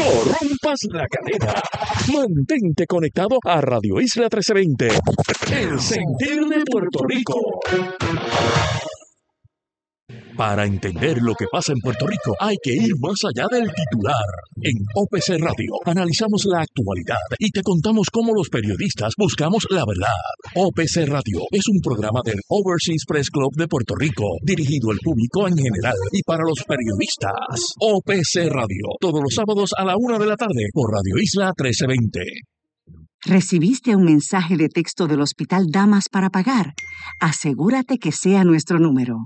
No rompas la cadena. Mantente conectado a Radio Isla 1320. El sentir de Puerto Rico. Para entender lo que pasa en Puerto Rico hay que ir más allá del titular. En OPC Radio analizamos la actualidad y te contamos cómo los periodistas buscamos la verdad. OPC Radio es un programa del Overseas Press Club de Puerto Rico, dirigido al público en general y para los periodistas. OPC Radio, todos los sábados a la 1 de la tarde por Radio Isla 1320. ¿Recibiste un mensaje de texto del Hospital Damas para pagar? Asegúrate que sea nuestro número,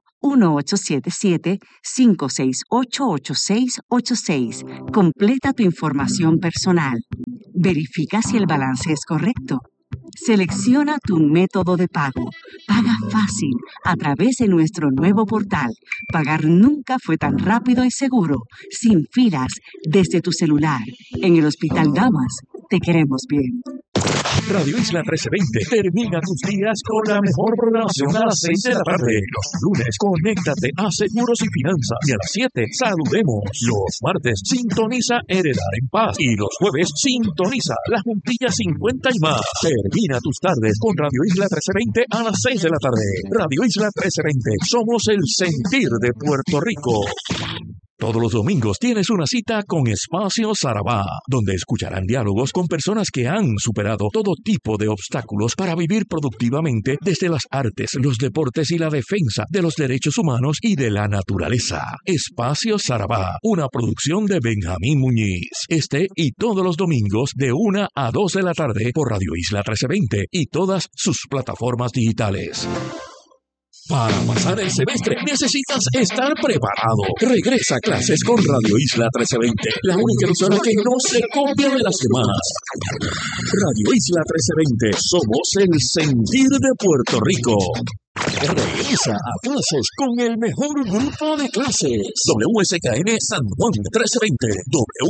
1877-568-8686. Completa tu información personal. Verifica si el balance es correcto. Selecciona tu método de pago. Paga fácil a través de nuestro nuevo portal. Pagar nunca fue tan rápido y seguro, sin filas, desde tu celular. En el Hospital Damas, te queremos bien. Radio Isla 1320 termina tus días con la mejor programación a las 6 de la tarde. Los lunes, conéctate a Seguros y Finanzas. Y a las 7, saludemos. Los martes, sintoniza Heredar en Paz. Y los jueves, sintoniza La Juntilla 50 y más. Termina tus tardes con Radio Isla 1320 a las 6 de la tarde. Radio Isla 1320. Somos el sentir de Puerto Rico. Todos los domingos tienes una cita con Espacio Sarabá, donde escucharán diálogos con personas que han superado todo tipo de obstáculos para vivir productivamente desde las artes, los deportes y la defensa de los derechos humanos y de la naturaleza. Espacio Sarabá, una producción de Benjamín Muñiz. Este y todos los domingos de 1 a 2 de la tarde por Radio Isla 1320 y todas sus plataformas digitales. Para pasar el semestre necesitas estar preparado. Regresa a clases con Radio Isla 1320, la única emisora que no se copia de las demás. Radio Isla 1320, somos el sentir de Puerto Rico. Regresa a clases con el mejor grupo de clases. WSKN San Juan 1320,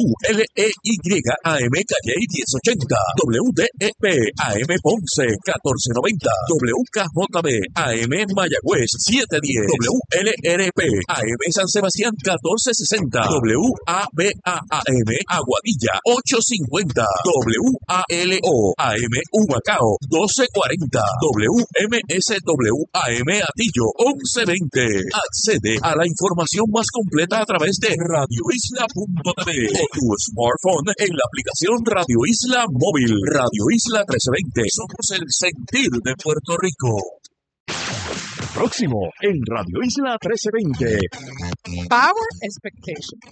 WLEYAM Calle 1080, WDEP AM Ponce 1490, WKJB AM Mayagüez 710, WLRP AM San Sebastián 1460, WABAM Aguadilla 850, WALO AM Humacao 1240, WMSW AM Atillo 1120. Accede a la información más completa a través de radioisla.tv o tu smartphone en la aplicación Radio Isla Móvil. Radio Isla 1320. Somos el sentir de Puerto Rico. Próximo en Radio Isla 1320. Power Expectation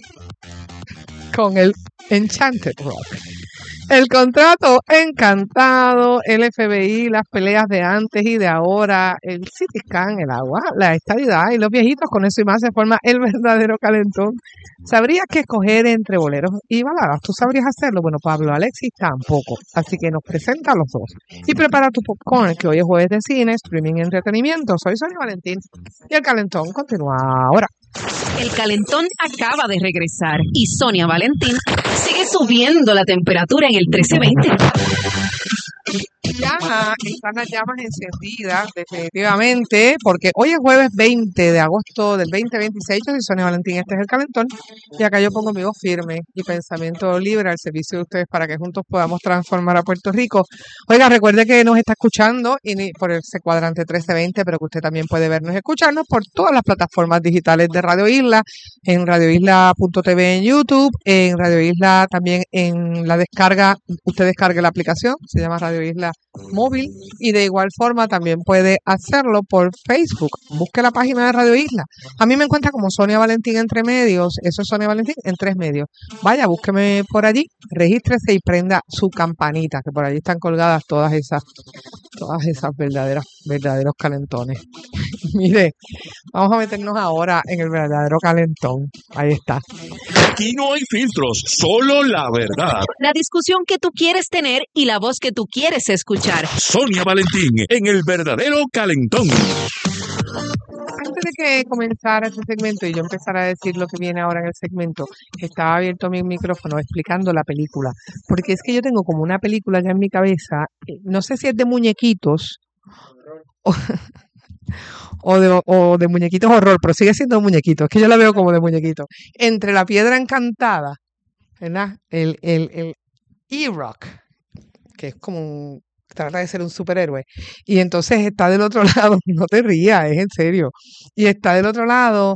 con el Enchanted Rock. El contrato encantado, el FBI, las peleas de antes y de ahora, el CT scan, el agua, la estadidad y los viejitos, con eso y más se forma el verdadero calentón. ¿Sabrías qué escoger entre boleros y baladas? ¿Tú sabrías hacerlo? Bueno, Pablo Alexis tampoco. Así que nos presenta a los dos. Y prepara tu popcorn, que hoy es jueves de cine, streaming y entretenimiento. Soy Sonia Valentín y el calentón continúa ahora. El calentón acaba de regresar y Sonia Valentín sigue subiendo la temperatura en el 1320. Están las llamas encendidas, definitivamente, porque hoy es jueves 20 de agosto del 2026. Yo soy Sonia Valentín, este es el calentón, y acá yo pongo mi voz firme y pensamiento libre al servicio de ustedes para que juntos podamos transformar a Puerto Rico. Oiga, recuerde que nos está escuchando por ese cuadrante 1320, pero que usted también puede vernos y escucharnos por todas las plataformas digitales de Radio Isla, en radioisla.tv en YouTube, en Radio Isla también en la descarga, usted descargue la aplicación, se llama Radio Isla Móvil, y de igual forma también puede hacerlo por Facebook. Busque la página de Radio Isla. A mí me encuentra como Sonia Valentín entre medios. Eso es Sonia Valentín en 3 medios. Vaya, búsqueme por allí, regístrese y prenda su campanita, que por allí están colgadas todas esas verdaderos calentones. Mire, vamos a meternos ahora en el verdadero calentón. Ahí está. Aquí no hay filtros, solo la verdad. La discusión que tú quieres tener y la voz que tú quieres escuchar. Sonia Valentín en el verdadero calentón. Antes de que comenzara este segmento y yo empezara a decir lo que viene ahora en el segmento, estaba abierto mi micrófono explicando la película, porque es que yo tengo como una película ya en mi cabeza, no sé si es de muñequitos o de muñequitos horror, pero sigue siendo muñequitos, es que yo la veo como de muñequitos, entre La Piedra Encantada ¿verdad? El E-Rock, que es trata de ser un superhéroe. Y entonces está del otro lado, no te rías, es en serio. Y está del otro lado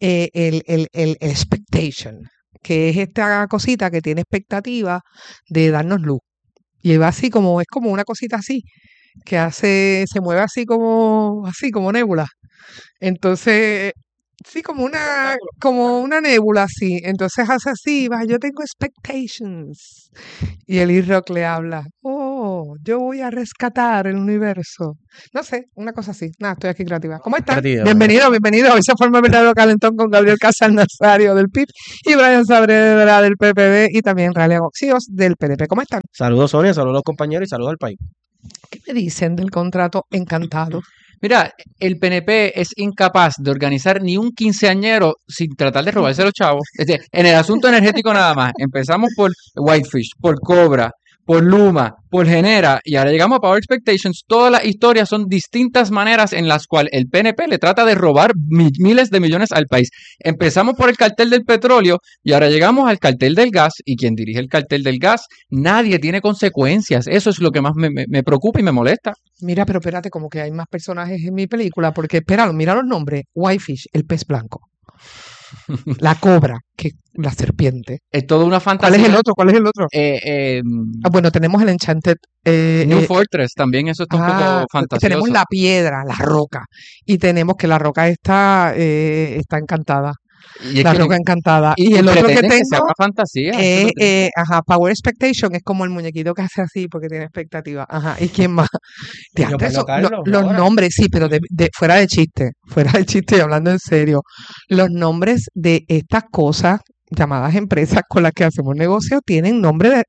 el expectation, que es esta cosita que tiene expectativa de darnos luz. Y va así es como una cosita así, que se mueve así como nébula. Entonces, sí, como una nébula así. Entonces hace así, yo tengo expectations. Y el E-Rock le habla, yo voy a rescatar el universo. No sé, una cosa así. Nada, estoy aquí creativa. ¿Cómo están? Bienvenido. Hoy se forma el verdadero calentón con Gabriel Casal Nazario del PIB y Brian Saavedra del PPD y también Raleigh Oxíos del PDP. ¿Cómo están? Saludos, Sonia, saludos a los compañeros y saludos al país. ¿Qué me dicen del contrato encantado? Mira, el PNP es incapaz de organizar ni un quinceañero sin tratar de robarse a los chavos. En el asunto energético nada más. Empezamos por Whitefish, por Cobra, por Luma, por Genera, y ahora llegamos a Power Expectations. Todas las historias son distintas maneras en las cuales el PNP le trata de robar miles de millones al país. Empezamos por el cartel del petróleo y ahora llegamos al cartel del gas, y quien dirige el cartel del gas, nadie tiene consecuencias. Eso es lo que más me preocupa y me molesta. Mira, pero espérate, como que hay más personajes en mi película, porque espéralo, mira los nombres. Whitefish, el pez blanco. La cobra, que la serpiente. Es toda una fantasía. ¿Cuál es el otro? Bueno, tenemos el Enchanted. New Fortress, también eso está un poco fantasioso. Tenemos la piedra, la roca. Y tenemos que la roca está encantada. La roca encantada. Y el otro que tengo sea una fantasía. Power Expectation es como el muñequito que hace así porque tiene expectativa. Ajá. ¿Y quién más? Los nombres, sí, pero fuera de chiste y hablando en serio, los nombres de estas cosas llamadas empresas con las que hacemos negocios tienen nombre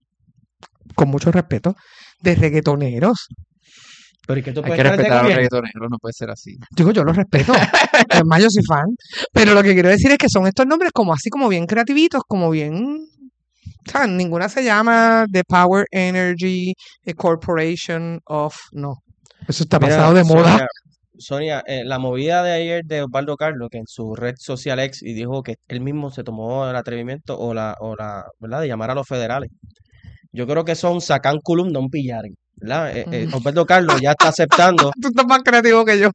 con mucho respeto, de reggaetoneros. Pero ¿y qué tú Hay puedes que respetar a los reggaetoneros, no puede ser así. Digo, yo los respeto. Además, yo soy fan. Pero lo que quiero decir es que son estos nombres como así, como bien creativitos, como bien... O sea, ninguna se llama The Power Energy Corporation of... No, eso está pasado de moda. Sonia, la movida de ayer de Osvaldo Carlos, que en su red social X, y dijo que él mismo se tomó el atrevimiento o la ¿verdad?, de llamar a los federales. Yo creo que eso es un sacanculum, no un pillaren, ¿verdad? Osvaldo Carlos ya está aceptando. Tú estás más creativo que yo.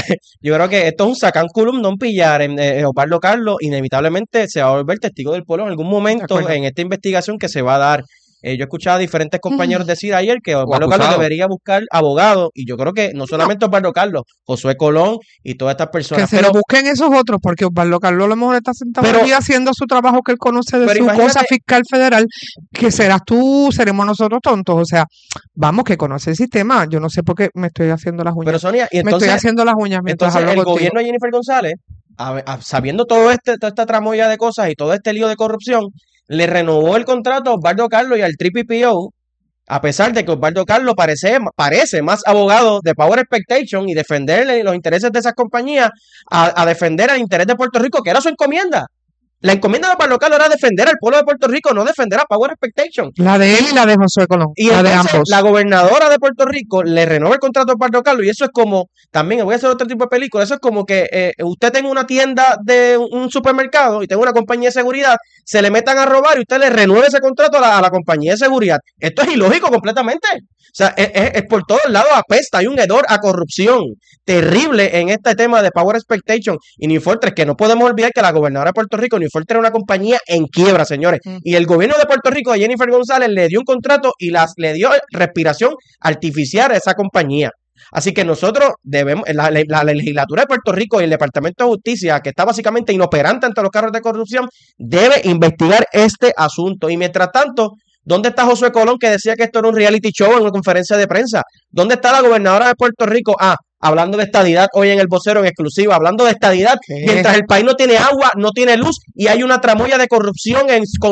Yo creo que esto es un sacanculum, no un pillaren. Osvaldo Carlos inevitablemente se va a volver testigo del pueblo en algún momento en esta investigación que se va a dar. Yo escuchaba a diferentes compañeros decir ayer que Osvaldo Carlos debería buscar abogado, y yo creo que no solamente Osvaldo Carlos, Josué Colón y todas estas personas. Que se lo busquen esos otros, porque Osvaldo Carlos a lo mejor está sentado aquí haciendo su trabajo que él conoce de su cosa fiscal federal, que serás tú, seremos nosotros tontos. O sea, vamos, que conoce el sistema. Yo no sé por qué me estoy haciendo las uñas. Pero Sonia, y entonces, me estoy haciendo las uñas mientras entonces hablo el contigo. gobierno de Jennifer González, sabiendo toda esta tramoya de cosas y todo este lío de corrupción, le renovó el contrato a Osvaldo Carlos y al TPPO, a pesar de que Osvaldo Carlos parece más abogado de Power Expectation y defender los intereses de esas compañías a defender el interés de Puerto Rico, que era su encomienda. La encomienda de Osvaldo Carlos era defender al pueblo de Puerto Rico, no defender a Power Expectation. La de él y la de Josué Colón. Y la entonces, de ambos. la gobernadora de Puerto Rico le renueva el contrato a Osvaldo Carlos, y eso es como, también voy a hacer otro tipo de película, eso es como que usted tenga una tienda de un supermercado y tenga una compañía de seguridad, se le metan a robar y usted le renueve ese contrato a la compañía de seguridad. Esto es ilógico completamente. O sea, es por todos lados apesta, hay un hedor a corrupción terrible en este tema de Power Expectation y New Fortress, que no podemos olvidar que la gobernadora de Puerto Rico, New Fortress, era una compañía en quiebra, señores, y el gobierno de Puerto Rico de Jennifer González le dio un contrato y le dio respiración artificial a esa compañía. Así que nosotros debemos, la legislatura de Puerto Rico y el Departamento de Justicia, que está básicamente inoperante ante los cargos de corrupción, debe investigar este asunto. Y mientras tanto, ¿dónde está Josué Colón, que decía que esto era un reality show en una conferencia de prensa? ¿Dónde está la gobernadora de Puerto Rico? Hablando de estadidad hoy en El Vocero en exclusiva, hablando de estadidad, mientras el país no tiene agua, no tiene luz y hay una tramoya de corrupción con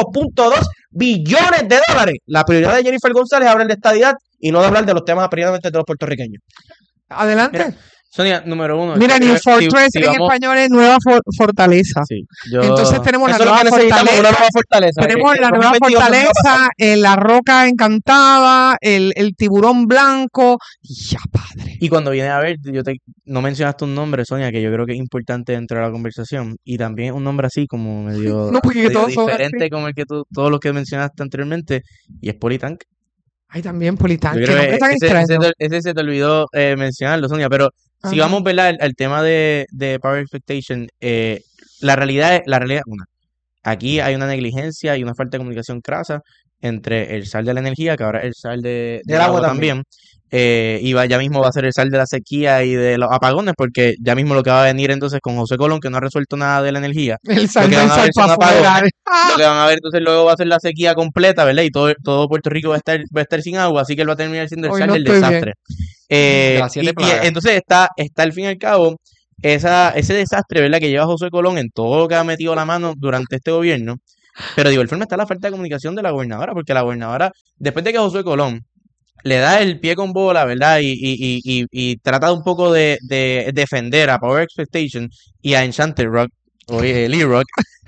5.2 billones de dólares. La prioridad de Jennifer González es hablar de estadidad y no de hablar de los temas apremiantes de los puertorriqueños. Adelante. Mira, Sonia, número uno. Mira, New Fortress en vamos- español es nueva fortaleza. Sí, yo... Entonces tenemos la Eso es lo nueva que necesitamos, una fortaleza. nueva fortaleza. Tenemos la nueva 2022 no va a pasar. fortaleza, la roca encantada, el tiburón blanco. Ya, padre. Y cuando viene a ver, no mencionaste un nombre, Sonia, que yo creo que es importante dentro de la conversación. Y también un nombre así como medio, No, porque medio todos son diferente así. como el que todos los que mencionaste anteriormente. Y es Politank. Ay, también Politán. Yo Qué creo nombre que tan extraño. ese se te olvidó mencionarlo, Sonia. Pero si Ajá. vamos, ¿verdad? al tema de Power Expectation, la realidad es una. Aquí hay una negligencia y una falta de comunicación crasa entre el SAR de la energía, que ahora es el SAR del agua también. Ya mismo va a ser el SAR de la sequía y de los apagones, porque ya mismo lo que va a venir entonces con José Colón, que no ha resuelto nada de la energía. El sal Lo que del van a ver son salpafuera. apagones. Lo que van a ver entonces luego va a ser la sequía completa, ¿verdad? Y todo Puerto Rico va a estar sin agua, así que él va a terminar siendo el Hoy SAR no del estoy bien. desastre. De las 7 plagas. Entonces está al fin y al cabo ese desastre, ¿verdad? Que lleva José Colón en todo lo que ha metido la mano durante este gobierno. Pero de igual forma está la falta de comunicación de la gobernadora, porque la gobernadora, después de que Josué Colón le da el pie con bola, ¿verdad? Y trata un poco de defender a Power Expectation y a Enchanted Rock, o Lee Rock,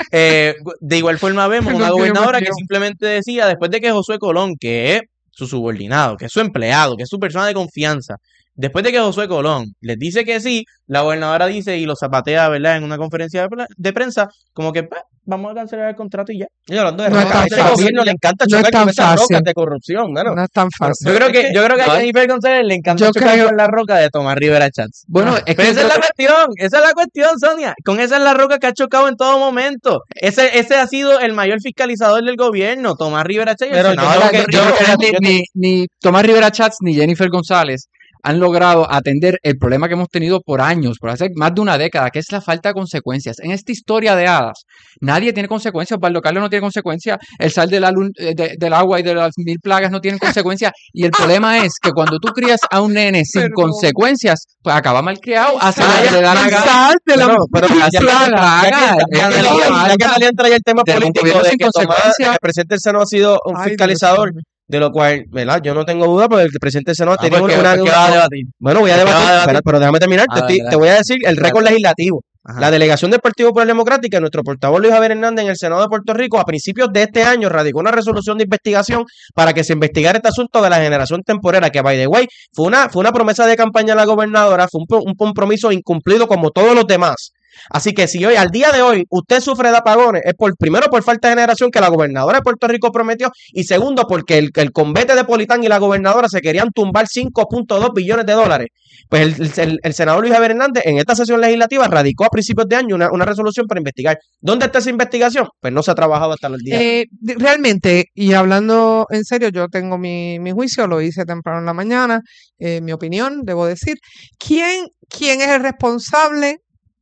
de igual forma vemos una Perdón, que yo me gobernadora que río. simplemente decía, después de que Josué Colón, que es su subordinado, que es su empleado, que es su persona de confianza, después de que Josué Colón les dice que sí, la gobernadora dice y lo zapatea, ¿verdad? En una conferencia de prensa, como que pues, vamos a cancelar el contrato y ya. Y hablando de No es rocas, tan a ese fácil. gobierno le encanta No es chocar tan con esas fácil. rocas de corrupción, ¿no? No es tan fácil. Yo creo que a No, Jennifer González le encanta Yo chocar creo- con la roca de Tomás Rivera Chats. Bueno, es Pero que esa es la cuestión, Sonia. Con esa es la roca que ha chocado en todo momento. Ese ha sido el mayor fiscalizador del gobierno, Tomás Rivera Chats. y el Pero senador yo de creo que- Puerto yo Rico. creo que ni Tomás Rivera Chats ni Jennifer González han logrado atender el problema que hemos tenido por años, por hace más de una década, que es la falta de consecuencias. En esta historia de hadas, nadie tiene consecuencias. Osvaldo Carlos no tiene consecuencias. El sal del agua y de las 1000 plagas no tienen consecuencias. Y el problema es que cuando tú crías a un nene sin Perdón. consecuencias, pues acaba mal criado. Hace lo Ah, que le da la El gana. sal de la Pero ya plaga, que Analia trae el tema de un político gobierno de sin que Tomás, consecuencias. el presidente del Senado ha sido un Ay, fiscalizador, Dios mío. de lo cual, ¿verdad? Yo no tengo duda, porque el presidente del Senado ha tenido ¿Qué una... va a debatir? Bueno, voy a ¿Qué debatir, vas a debatir? pero déjame terminar. Ah, Te dale. voy a decir el récord legislativo. Ajá. La delegación del Partido Popular Democrático, nuestro portavoz Luis Javier Hernández en el Senado de Puerto Rico, a principios de este año radicó una resolución de investigación para que se investigara este asunto de la generación temporera, que, by the way, fue una promesa de campaña de la gobernadora, fue un compromiso incumplido como todos los demás. Así que si hoy, al día de hoy, usted sufre de apagones, es primero por falta de generación que la gobernadora de Puerto Rico prometió, y segundo porque el convete de Politán y la gobernadora se querían tumbar 5.2 billones de dólares. Pues el senador Luis Javier Hernández en esta sesión legislativa radicó a principios de año una resolución para investigar. ¿Dónde está esa investigación? Pues no se ha trabajado hasta el día. Realmente, y hablando en serio, yo tengo mi juicio, lo hice temprano en la mañana, mi opinión, debo decir. ¿Quién es el responsable?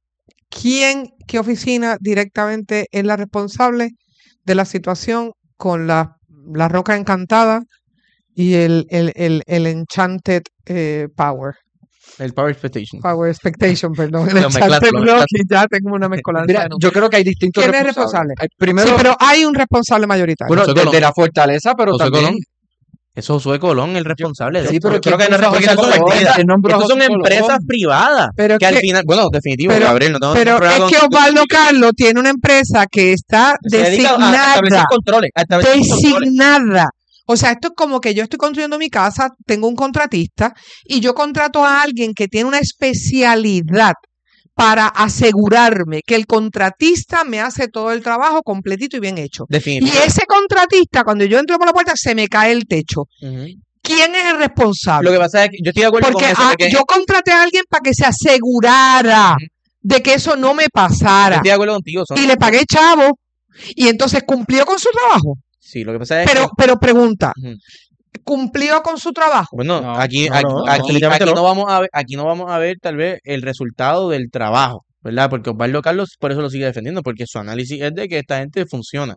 ¿Qué oficina directamente es la responsable de la situación con la roca encantada y el Enchanted Power? El Power Expectation. Power Expectation, perdón. El Lo mezclaste, Enchanted lo Rock, mezclaste. y ya tengo una mezcolanza. Mira, de nombres. yo creo que hay distintos ¿Quién es responsables. responsable? Primero, Sí, pero hay un responsable mayoritario. bueno, José desde Colón. la fortaleza, pero José también... Colón. Eso es Josué Colón, el responsable de Sí, esto. pero creo que ¿quién no es puso a responsable José Colón? compartida. ¿Quién nombró a Estos son José Colón? empresas privadas. Pero que al que- final, bueno, definitivo, pero- Gabriel, no tengo Pero ningún problema es que con- Osvaldo Carlos tiene una empresa que está Se dedica a establecer designada. controles. A establecer controles. Designada. O sea, esto es como que yo estoy construyendo mi casa, tengo un contratista y yo contrato a alguien que tiene una especialidad para asegurarme que el contratista me hace todo el trabajo completito y bien hecho. Y Definitivo. ese contratista, cuando yo entro por la puerta, se me cae el techo. Ujú. ¿Quién es el responsable? Lo que pasa es que yo estoy de acuerdo Porque con eso. Porque yo contraté a alguien para que se asegurara de que eso no me yo pasara. estoy de acuerdo contigo. Sonia. Y le pagué chavo. Y entonces cumplió con su trabajo. Sí, lo que pasa es Pero pregunta, Ujú. ¿cumplió con su trabajo? bueno, No, aquí, no, aquí, no, aquí, definitivamente aquí no. no vamos a ver, aquí no vamos a ver tal vez el resultado del trabajo, ¿verdad? Porque Osvaldo Carlos por eso lo sigue defendiendo, porque su análisis es de que esta gente funciona.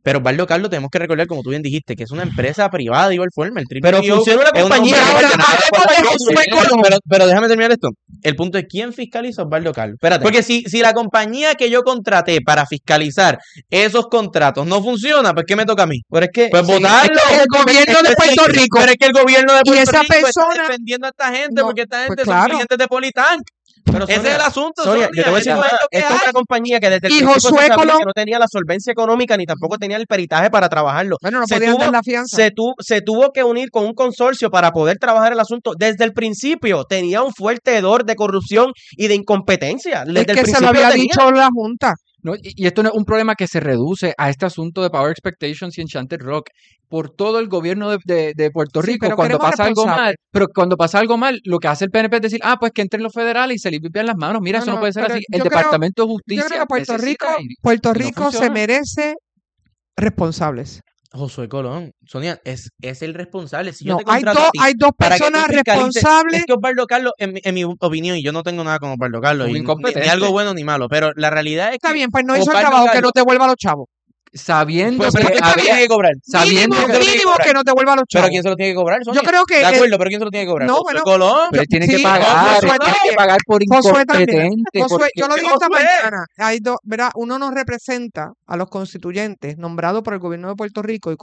Pero Osvaldo Carlos, tenemos que recordar, como tú bien dijiste, que es una empresa privada de igual forma. El Pero AAA funciona una es una compañía. compañía Ahora, que hablemos de Josué Colón. pero déjame terminar esto. El punto es quién fiscaliza a Osvaldo Carlos. Espérate. Porque si la compañía que yo contraté para fiscalizar esos contratos no funciona, pues ¿qué me toca a mí? Pero es que Pues sí, votarlo. es que el gobierno de Puerto Rico- Pero es que el gobierno de y Puerto esa Rico persona- está defendiendo a esta gente No, porque esta gente pues son claro. clientes de Politank. pero Ese es el asunto, Sonia, Sonia, yo te voy a decir eso es más. lo que Esta es hay. una compañía que desde el Y principio se Josué sabía Colón- que no tenía la solvencia económica ni tampoco tenía el peritaje para trabajarlo. Bueno, no Se podían tuvo- dar la fianza. Se tuvo que unir con un consorcio para poder trabajar el asunto. Desde el principio tenía un fuerte hedor de corrupción y de incompetencia. Desde Es el que se lo principio había tenía. dicho la Junta. ¿No? Y esto no es un problema que se reduce a este asunto de Power Expectations y Enchanted Rock. Por todo el gobierno de Puerto Sí, Rico, pero cuando queremos pasa algo mal, responsables. pero cuando pasa algo mal, lo que hace el PNP es decir, pues que entren los federales y se limpian las manos. Mira, No, eso no no, puede ser pero así. El yo creo- Departamento de Yo Justicia creo que Puerto necesita Rico, y Puerto no Rico se funciona. merece responsables. Josué Colón, Sonia, es el responsable. Si yo No, te hay contrato dos, a ti hay dos para que tú personas fiscalices, responsables. es que Osvaldo Carlos, en mi opinión, y yo no tengo nada con Osvaldo Carlos, Un y ni incompetente. algo bueno ni malo, pero la realidad es Está que bien, pues no hizo el Osvaldo trabajo, que Carlos- no te vuelva los chavos. Sabiendo Pues, pero que ¿quién se lo había- tiene que cobrar? sabiendo Mínimo, que- mínimo que no te vuelva los ¿Pero chavos. quién se lo tiene que cobrar, Sonia? Yo creo que De el- acuerdo, pero ¿quién se lo tiene que cobrar? No, Josué bueno, Colón. pero él tiene que Sí, pagar, Josué él tiene que también. pagar por Josué también. incompetente. Josué, porque- yo lo dije esta Josué. mañana. Hay dos, ¿verdad? Uno nos representa a los constituyentes nombrados por el gobierno de Puerto Rico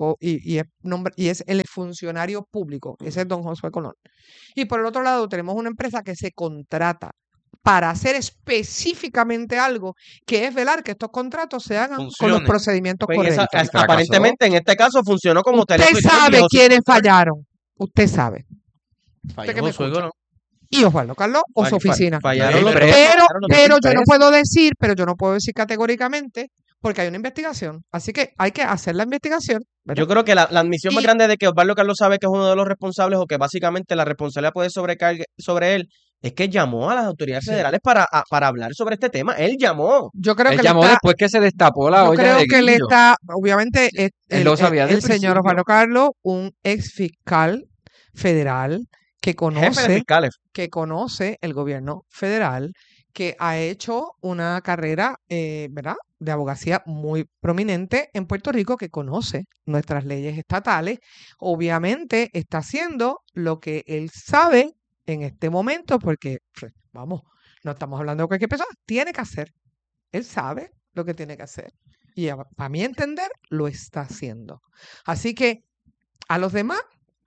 y es el funcionario público. Ese es don Josué Colón. Y por el otro lado tenemos una empresa que se contrata para hacer específicamente algo, que es velar que estos contratos se hagan con los Funcione. procedimientos Pues en correctos. esa- aparentemente en este caso funcionó como Usted teléfono. sabe quiénes fallaron. Usted sabe. Falló que me Josué escucha. Colón. Y Osvaldo Carlos o su oficina. Fallaron los Pero- tres, Pero fallaron los yo no tres. puedo decir, categóricamente, porque hay una investigación. Así que hay que hacer la investigación. ¿verdad? Yo creo que la admisión más Y- grande de que Osvaldo Carlos sabe que es uno de los responsables o que básicamente la responsabilidad puede sobrecargar sobre él es que llamó a las autoridades Sí. federales para hablar sobre este tema. Él llamó. Yo creo Él que le llamó está, después que se destapó la yo olla creo de que le Grillo. está, obviamente, Él lo sabía el desde el señor principio. Osvaldo Carlos, un ex fiscal federal que Jefe de fiscales. conoce el gobierno federal, que ha hecho una carrera, ¿verdad?, de abogacía muy prominente en Puerto Rico, que conoce nuestras leyes estatales. Obviamente está haciendo lo que él sabe en este momento, porque, vamos, no estamos hablando de cualquier persona, tiene que hacer. Él sabe lo que tiene que hacer. Y a mi entender, lo está haciendo. Así que a los demás,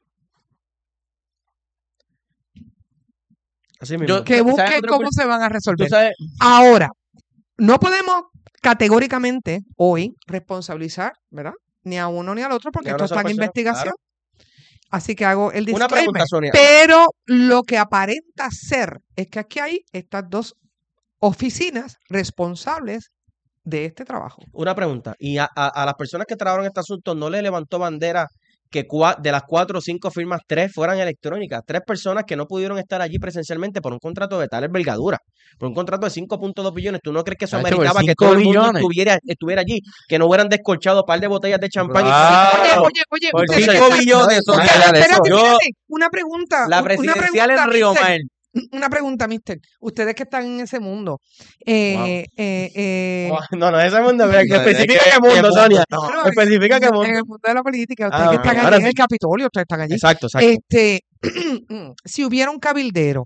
Así mismo. Yo- que ¿sabes busquen otro cómo cur- se van a Tú resolver. sabes, Ahora, no podemos categóricamente hoy responsabilizar, ¿verdad?, ni a uno ni al otro, porque Ni a esto una está sola en persona, investigación. Así que hago el Una disclaimer. pregunta, Sonia. Pero lo que aparenta ser es que aquí hay estas dos oficinas responsables de este trabajo. Una pregunta. ¿Y a las personas que trabajaron en este asunto no le levantó bandera que de las 4 o 5 firmas, 3 fueran electrónicas? 3 personas que no pudieron estar allí presencialmente por un contrato de tal envergadura, por un contrato de 5.2 billones. ¿Tú no crees que eso Chacho, por ameritaba que 5 todo el mundo billones. estuviera allí? Que no hubieran descolchado un par de botellas de champán. Claro. Oye, por ustedes 5 están- billones, Sonia. Espérate, Espérate, Yo- espérate, una pregunta. La una presidencial pregunta, en Río mister. Mar. Una pregunta, mister. Ustedes que están en ese mundo. No, ese mundo. No, es Especifica que- qué mundo, qué Sonia. mundo, Bueno, Especifica qué mundo. en el mundo de la política, ustedes Ah, que ok, están ahora allí en el sí. Capitolio, ustedes están allí. Exacto, exacto. Si hubiera un cabildero,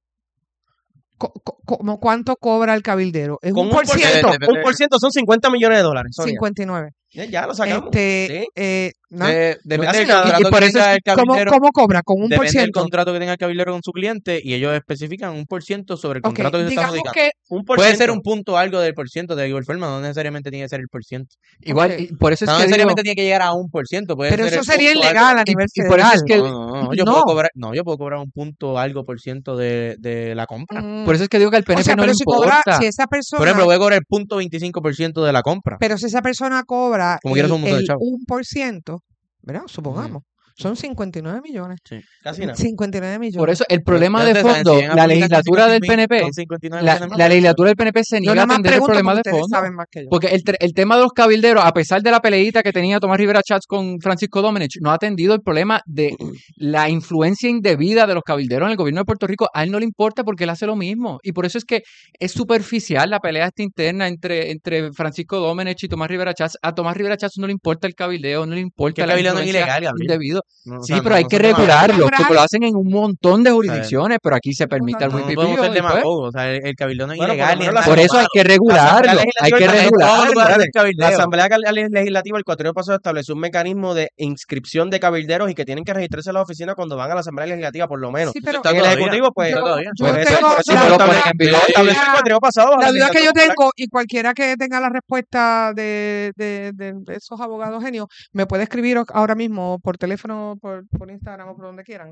¿cuánto cobra el cabildero? ¿Es Con un por ciento? un por ciento son 50 millones de dólares, Sonia. 59. Ya lo sacamos. Este, Sí. ¿no? Depende Así del nada. contrato Y por que eso tenga es el ¿Cómo, cabildero. cómo cobra? ¿Con un por Depende del ciento? contrato que tenga el cabildero con su cliente y ellos especifican un por ciento sobre el Ok, contrato que se está digamos adjudicando. que Un por Puede ciento. ser un punto algo del por ciento de igual forma, no necesariamente tiene que ser el por ciento. Igual, Ok. y por eso es No que digo, necesariamente tiene que llegar a un por ciento. Puede pero ser eso el sería punto algo- ilegal a nivel y por eso federal. es que- No, yo No. puedo cobrar, yo puedo cobrar un punto algo por ciento de la compra. por eso es que digo que al O PNP sea, no pero le si cobra, importa. si esa persona, Por ejemplo, voy a cobrar el punto 25% de la compra. pero si esa persona cobra Como quieras, un montón de el chavos. 1%, ¿verdad? Supongamos. son 59 millones. Sí. Casi nada. 59 millones. Por eso, el problema de Ustedes saben, fondo, si llegan a la publicar legislatura del 59 PNP, son 59 la, millones más. la legislatura del PNP se yo niega a nada más atender el pregunto problema porque de ustedes fondo. saben más que yo. Porque el tema de los cabilderos, a pesar de la peleita que tenía Tomás Rivera Chats con Francisco Domenech, no ha atendido el problema de la influencia indebida de los cabilderos en el gobierno de Puerto Rico. A él no le importa porque él hace lo mismo. Y por eso es que es superficial la pelea esta interna entre Francisco Domenech y Tomás Rivera Chats. A Tomás Rivera Chats no le importa el cabildeo, no le Que importa el la cabildeo no es influencia ilegal, Gabriel. indebido. No, o Sí, sea, pero no, hay no que se trata de- regularlo, porque Regular. lo hacen en un montón de jurisdicciones, pero aquí se permite el No, No podemos wikipillo ser y pues, demagogos, o sea, el cabildeo no es Bueno, por lo ilegal. menos ni la es por malo. eso hay que regularlo, hay que Legislativa En regularlo. todos los lugares del La cabildeo. Asamblea Legislativa el cuatrienio pasado estableció un mecanismo de inscripción de cabilderos y que tienen que registrarse en la oficina cuando van a la Asamblea Legislativa, por lo menos. Sí, pero Está En el todavía. Ejecutivo, pues, Está yo, todavía. yo por eso, tengo por eso Sí, la, pero lo la- ponen en vigor. estableció el cuatrienio pasado. la duda que yo legislatura tengo, y cualquiera que tenga la respuesta de esos abogados genios, me puede escribir ahora mismo por teléfono, por Instagram o por donde quieran.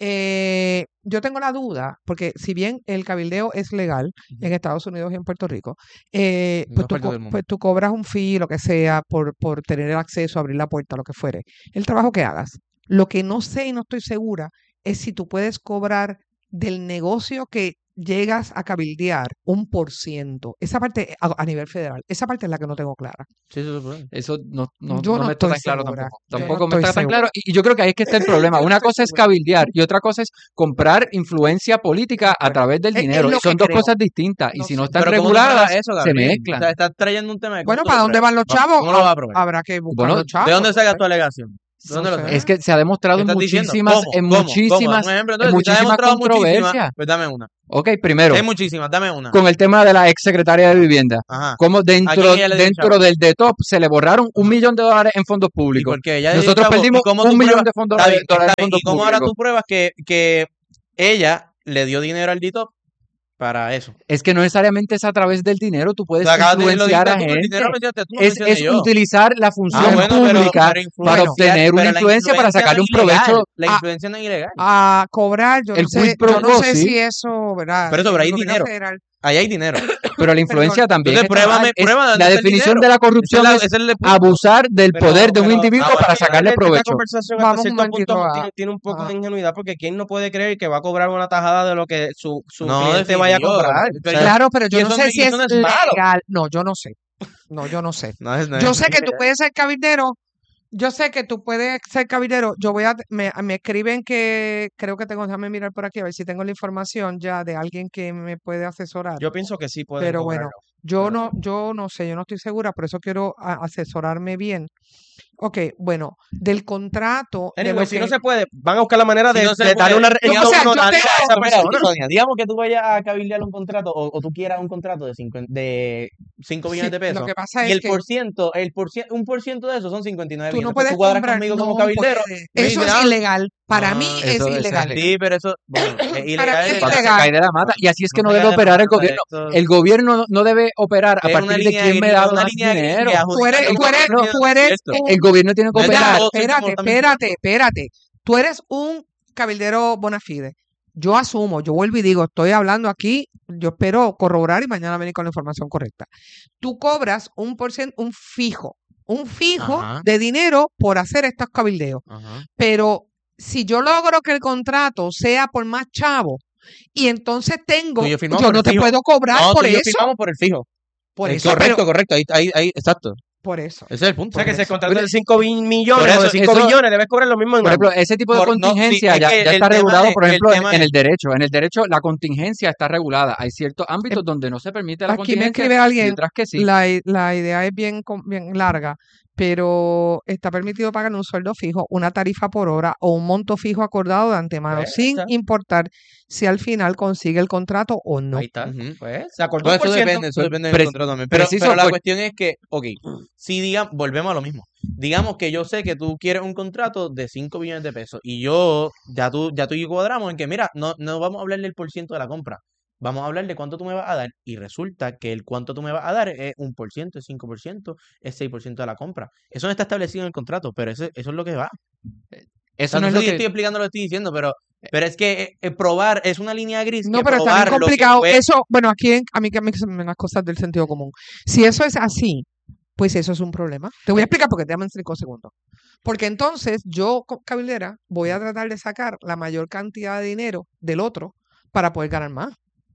Yo tengo la duda, porque si bien el cabildeo es legal en Estados Unidos y en Puerto Rico, En pues, todas partes del mundo. pues tú cobras un fee, lo que sea, por tener el acceso, abrir la puerta, lo que fuere. El trabajo que hagas. Lo que no sé y no estoy segura es si tú puedes cobrar del negocio que llegas a cabildear 1%. Esa parte a nivel federal, esa parte es la que no tengo clara. Sí, eso se puede. Eso no Yo me no está estoy tan claro segura. tampoco. Yo no Tampoco me estoy está tan segura. claro. Y yo creo que ahí es que está el problema. Yo no Una estoy cosa es segura. cabildear y otra cosa es comprar influencia política a Bueno, través del es dinero. lo Y son que dos creo. cosas distintas. Y No si no sé. están Pero ¿cómo tú reguladas, pruebas eso, se Gabriel? mezclan. O sea, estás trayendo un tema de Bueno, cómo tú ¿para lo dónde pruebas. van los chavos? ¿Cómo lo vas a probar? Habrá que buscar Bueno, los chavos. ¿De dónde no sacas sé. tu alegación? ¿De dónde No lo sé. sacas? Es que se ha demostrado ¿Qué en estás diciendo? muchísimas, ¿Cómo? en ¿Cómo? ¿Cómo? muchísimas, Un ejemplo, en entonces, si te ha muchísimas demostrado muchísimas, controversias. pues dame una. Ok, primero, Hay muchísimas, dame una. con el tema de la exsecretaria de Vivienda. Ajá. Como ¿A quién dentro ella le dio dentro chavo? del DETOP se le borraron $1 millón en fondos ¿Y públicos. por qué ella le dio Nosotros chavo? ¿Y perdimos cómo $1 tú millón pruebas? de fondos Está bien, dólares está en bien. fondos ¿Y cómo ahora públicos. tú pruebas que ella le dio dinero al DITOP para eso? Es que no necesariamente es a través del dinero, tú puedes Lo acabas de lo influenciar dijiste a tú, el gente. dinero lo mencionaste tú, lo Es mencioné yo. utilizar la función Ah, bueno, pública para influenciar, obtener una pero la influencia para influencia sacarle no un es ilegal. provecho. La Ah, influencia no es ilegal. A cobrar, yo El no sé, quid pro yo no quo, sé sí. si eso, ¿verdad? Pero eso, En pero hay el gobierno dinero. federal. Ahí hay dinero. Pero la influencia Perdón. también Entonces, está mal. prueba de dónde La está el definición dinero. de la Ese corrupción es es ese es el punto. abusar del poder de un individuo bueno, para es que sacarle esta provecho. conversación Vamos hasta un cierto punto momentito tiene un poco a- de ingenuidad porque ¿quién no puede creer que va a cobrar una tajada de lo que su No, cliente vaya a definitivo. comprar? Pero- Claro, pero y yo no eso sé no- si y es eso no es malo. legal. No, yo no sé. No, yo no sé. No es Yo sé que tú ilegal. puedes ser cabildero. Yo sé que tú puedes ser cabildero. Me escriben que creo que tengo, déjame mirar por aquí a ver si tengo la información ya de alguien que me puede asesorar. Yo pienso que sí pueden Pero bueno, cobrarlo. yo no sé, yo no estoy segura, por eso quiero asesorarme bien. Ok, bueno, del contrato de Anyway, lo si que no se puede, van a buscar la manera Si de, no se de darle puede, una digamos, o sea, yo a tengo- esa Mira, persona. Sonia, digamos que tú vayas a cabildear un contrato o tú quieras un contrato de 5 Sí, millones de lo pesos que pasa y es el que por ciento, un por ciento de eso son 59 tú no millones. Pues puedes tú cuadras comprar, conmigo no como cabildero. puedes. y me Eso dices, es ah, ilegal. Para mí no, es eso es ilegal. ilegal. Sí, pero eso, bueno, es Para ilegal. mí es Cuando se ilegal. cae de la mata. Y así es que No no se debe cae de la operar el mata, gobierno. esto- El gobierno no debe operar a Es una partir de línea quién me gris, da es una más línea gris dinero. que Tú eres, adjudica tú eres, el tú eres cierto. un- El gobierno tiene que No es Mira, operar. todo, sí, como espérate, están diciendo. espérate. Tú eres un cabildero bona fide. Yo asumo, yo vuelvo y digo, estoy hablando aquí, yo espero corroborar y mañana venir con la información correcta. Tú cobras un fijo Ajá. de dinero por hacer estos cabildeos. Ajá. Pero si yo logro que el contrato sea por más chavo y entonces tengo, Tú y yo firmamos yo por no el te fijo. puedo cobrar No, por tú y yo eso. firmamos por el fijo. Por eso, Correcto, pero- correcto. Ahí, exacto. por eso. Ese es el punto. O sea, que si el eso. contrato es de 5 millones Por o de eso- 5 eso- billones, debes cobrar lo mismo en Por ejemplo, ambos. ese tipo de No, sí, contingencia es ya que está el tema regulado, es- por el ejemplo, tema en es- el derecho. En el derecho, la contingencia está regulada. Hay ciertos ámbitos donde no se permite la Aquí me contingencia escribe y alguien, otras que sí. la idea es bien larga, pero está permitido pagar un sueldo fijo, una tarifa por hora o un monto fijo acordado de antemano, Pues, sin está. importar si al final consigue el contrato o no. Ahí está. Ujú. Pues, se acordó Todo un eso por ciento. depende, eso depende del Pre- contrato también. Pero preciso, la pues- cuestión es que, ok, si digamos, volvemos a lo mismo. Digamos que yo sé que tú quieres un contrato de 5 millones de pesos y ya tú y yo cuadramos en que, mira, no vamos a hablar del por ciento de la compra. Vamos a hablar de cuánto tú me vas a dar y resulta que el cuánto tú me vas a dar es 1%, es 5%, es 6% de la compra. Eso no está establecido en el contrato, pero eso es lo que va. Eso O sea, no es sé lo si que... estoy explicando lo que estoy diciendo, pero es que probar es una línea gris. No, que pero está probar bien lo que complicado. fue- Eso, bueno, aquí a mí que me las cosas del sentido común. Si eso es así, pues eso es un problema. Te voy a explicar porque déjame en 5 segundos. Porque entonces yo, cabildera, voy a tratar de sacar la mayor cantidad de dinero del otro para poder ganar más.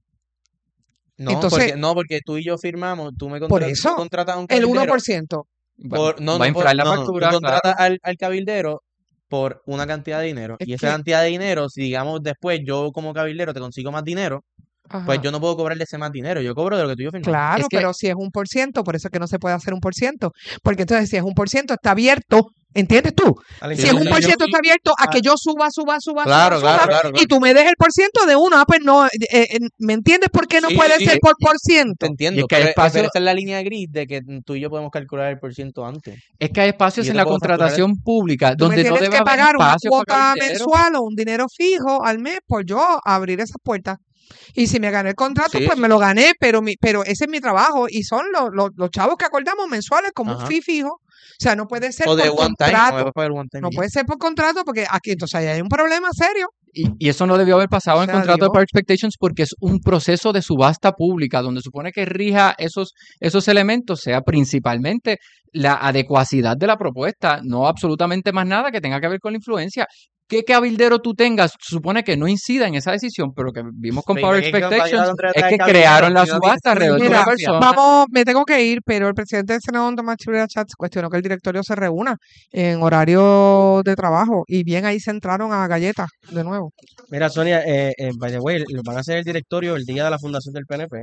No, Entonces, porque tú y yo firmamos, tú me por eso, contratas a un el cabildero 1%. Va a inflar la factura, tú claro. contratas al cabildero por una cantidad de dinero. Es Y esa que- cantidad de dinero, si digamos después yo como cabildero te consigo más dinero, Ajá. pues yo no puedo cobrarle ese más dinero. Yo cobro de lo que tú y yo firmamos. Claro, Es que- pero si es 1%, por eso es que no se puede hacer 1%. Porque entonces si es 1% está abierto, ¿entiendes tú? Ale, Si yo- es yo- 1% yo- está abierto a que ah, yo suba, Claro, claro. y tú me des el porciento de uno. Pues no, ¿me entiendes por qué no Sí, puede sí, ser sí. por Te ciento? entiendo, Y es que hay pero espacio- esa es la línea gris de que tú y yo podemos calcular el porciento antes. Es que hay espacios Y yo en te la puedo facturar contratación pública Tú me donde no tienes debe que haber pagar una espacio para cuota cabildero. mensual o un dinero fijo al mes por yo abrir esas puertas. Y si me gané el contrato, Sí. pues me lo gané, pero ese es mi trabajo y son los chavos que acordamos mensuales como un Ajá. fee fijo. O sea, no puede ser O de por one time, contrato. no me vas a pagar one time. No y ya. puede ser por contrato porque aquí entonces ahí hay un problema serio. Y eso no debió haber pasado en Sea contrato de Dios. Power Expectations porque es un proceso de subasta pública donde supone que rija esos elementos, sea principalmente la adecuacidad de la propuesta, no absolutamente más nada que tenga que ver con la influencia. ¿Qué cabildero tú tengas supone que no incida en esa decisión? Pero que vimos con Pero Power ¿y qué compañía Expectations contrata es de que cabildero crearon la si no subasta tiene alrededor de una Mira, persona. me tengo que ir, pero el presidente del Senado, don Tomás Rivera Chats, cuestionó que el directorio se reúna en horario de trabajo y bien ahí se entraron a galletas de nuevo. Mira, Sonia, by the way, lo van a hacer el directorio el día de la fundación del PNP,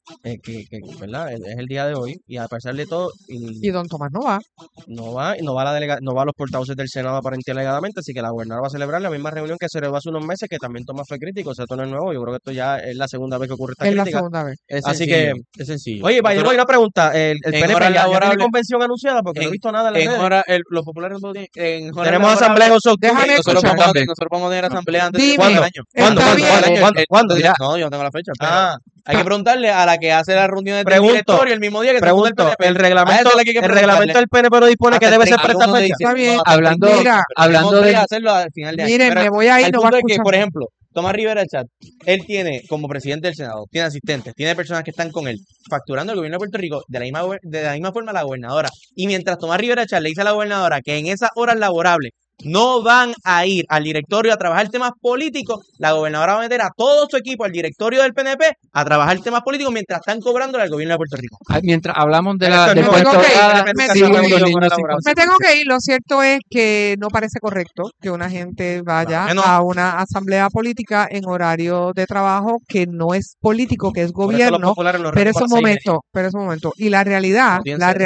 ¿verdad? Es el día de hoy, y a pesar de todo, Y don Tomás no va. no va no va a los portavoces del Senado aparentemente alegadamente, así que la gobernadora va a celebrar la misma reunión que se celebró hace unos meses, que también Tomás fue crítico, o sea, esto no es nuevo, yo creo que esto ya es la segunda vez que ocurre esta Es la crítica. segunda vez. Es Así sencillo, que, es sencillo. Oye, by the Nosotros- way, una pregunta, el en PNP horas ya tiene laborables- convención anunciada porque no he visto nada en las En redes. hora, los populares no tienen- en horas Tenemos laborables, asamblea en octubre. Déjame nosotros escuchar. vamos a tener asamblea antes Dime, de fin del año. ¿Cuándo? Está ¿Cuándo? bien. ¿Cuándo? Mira. No, yo no tengo la fecha. Pero Ah, hay que preguntarle a la que hace las reuniones del Pregunto, directorio el mismo día que se funda pregunto, PNP. el A reglamento, esa es la que hay que el reglamento del PNP no dispone que Hasta el debe ser para esta 31 de fecha. diciembre. Está bien. No, hasta el Hablando- 31 de diciembre. hablando Tenemos de- que hacerlo al final de año. Miren, Pero me voy a ir, el no va a punto es que, escuchar. por ejemplo, Tomás Rivera Chat, él tiene como presidente del Senado, tiene asistentes, tiene personas que están con él, facturando al gobierno de Puerto Rico de la misma forma a la gobernadora. Y mientras Tomás Rivera Chat le dice a la gobernadora que en esas horas laborables no van a ir al directorio a trabajar temas políticos, la gobernadora va a meter a todo su equipo al directorio del PNP a trabajar temas políticos mientras están cobrándole al gobierno de Puerto Rico. Mientras hablamos de Pero la, esto del no- puesto tengo que de ir, Ada, me siguen tengo que los ir. niños sin Me consecuencias. tengo que ir. Lo cierto es que no parece correcto que una gente vaya Claro que no. a una asamblea política en horario de trabajo que no es político, que es Por eso los gobierno. populares lo Pero es recuerdan un 6:30. momento, pero es un momento. Y la realidad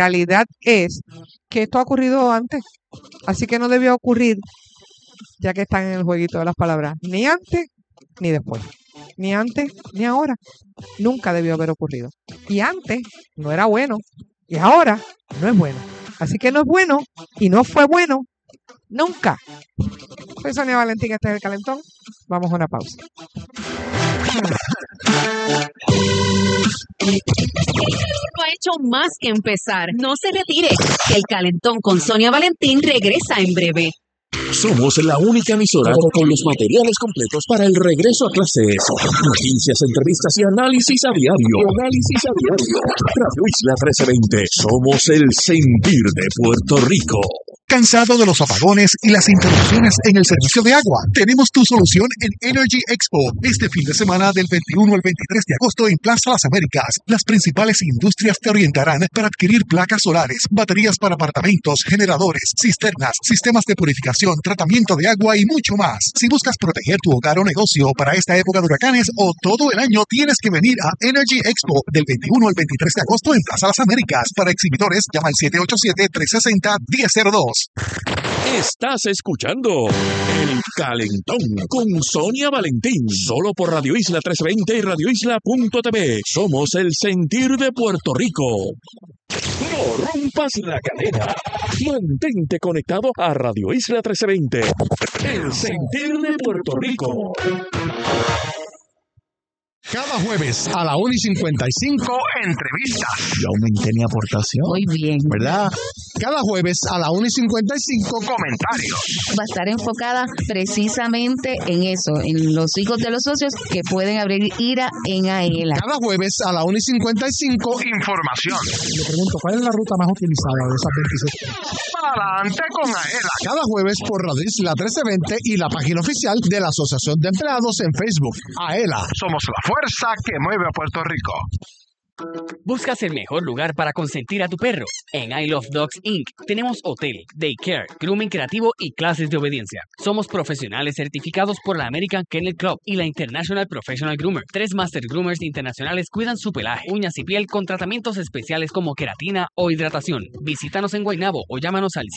es que esto ha ocurrido antes. Así que no debió ocurrir, ya que están en el jueguito de las palabras, ni antes ni después. Ni antes ni ahora. Nunca debió haber ocurrido. Y antes no era bueno. Y ahora no es bueno. Así que no es bueno y no fue bueno nunca. Soy Sonia Valentín, este es El Calentón. Vamos a una pausa. No ha hecho más que empezar. No se retire. El Calentón con Sonia Valentín regresa en breve. Somos la única emisora con los materiales completos para el regreso a clases. Noticias, entrevistas y análisis a diario. Radio Isla 1320. Somos el sentir de Puerto Rico. ¿Cansado de los apagones y las interrupciones en el servicio de agua? Tenemos tu solución en Energy Expo. Este fin de semana del 21 al 23 de agosto en Plaza Las Américas. Las principales industrias te orientarán para adquirir placas solares, baterías para apartamentos, generadores, cisternas, sistemas de purificación, tratamiento de agua y mucho más. Si buscas proteger tu hogar o negocio para esta época de huracanes o todo el año, tienes que venir a Energy Expo del 21 al 23 de agosto en Plaza Las Américas. Para exhibidores, llama al 787-360-1002. Estás escuchando El Calentón con Sonia Valentín. Solo por Radio Isla 1320 y radioisla.tv. Somos el sentir de Puerto Rico. No rompas la cadena. Mantente conectado a Radio Isla 1320. El sentir de Puerto Rico. Cada jueves a la 1:55, entrevistas. Yo aumenté mi aportación. Muy bien. ¿Verdad? Cada jueves a la 1:55, comentarios. Va a estar enfocada precisamente en eso, en los hijos de los socios que pueden abrir IRA en AELA. Cada jueves a la 1:55, información. Le pregunto, ¿cuál es la ruta más utilizada de esas 26? Adelante con AELA. Cada jueves por Radio Isla 1320 y la página oficial de la Asociación de Empleados en Facebook. AELA, somos la fuerza que mueve a Puerto Rico. ¿Buscas el mejor lugar para consentir a tu perro? En I Love Dogs Inc. tenemos hotel, daycare, grooming creativo y clases de obediencia. Somos profesionales certificados por la American Kennel Club y la International Professional Groomer. 3 Master Groomers internacionales cuidan su pelaje, uñas y piel con tratamientos especiales como queratina o hidratación. Visítanos en Guaynabo o llámanos al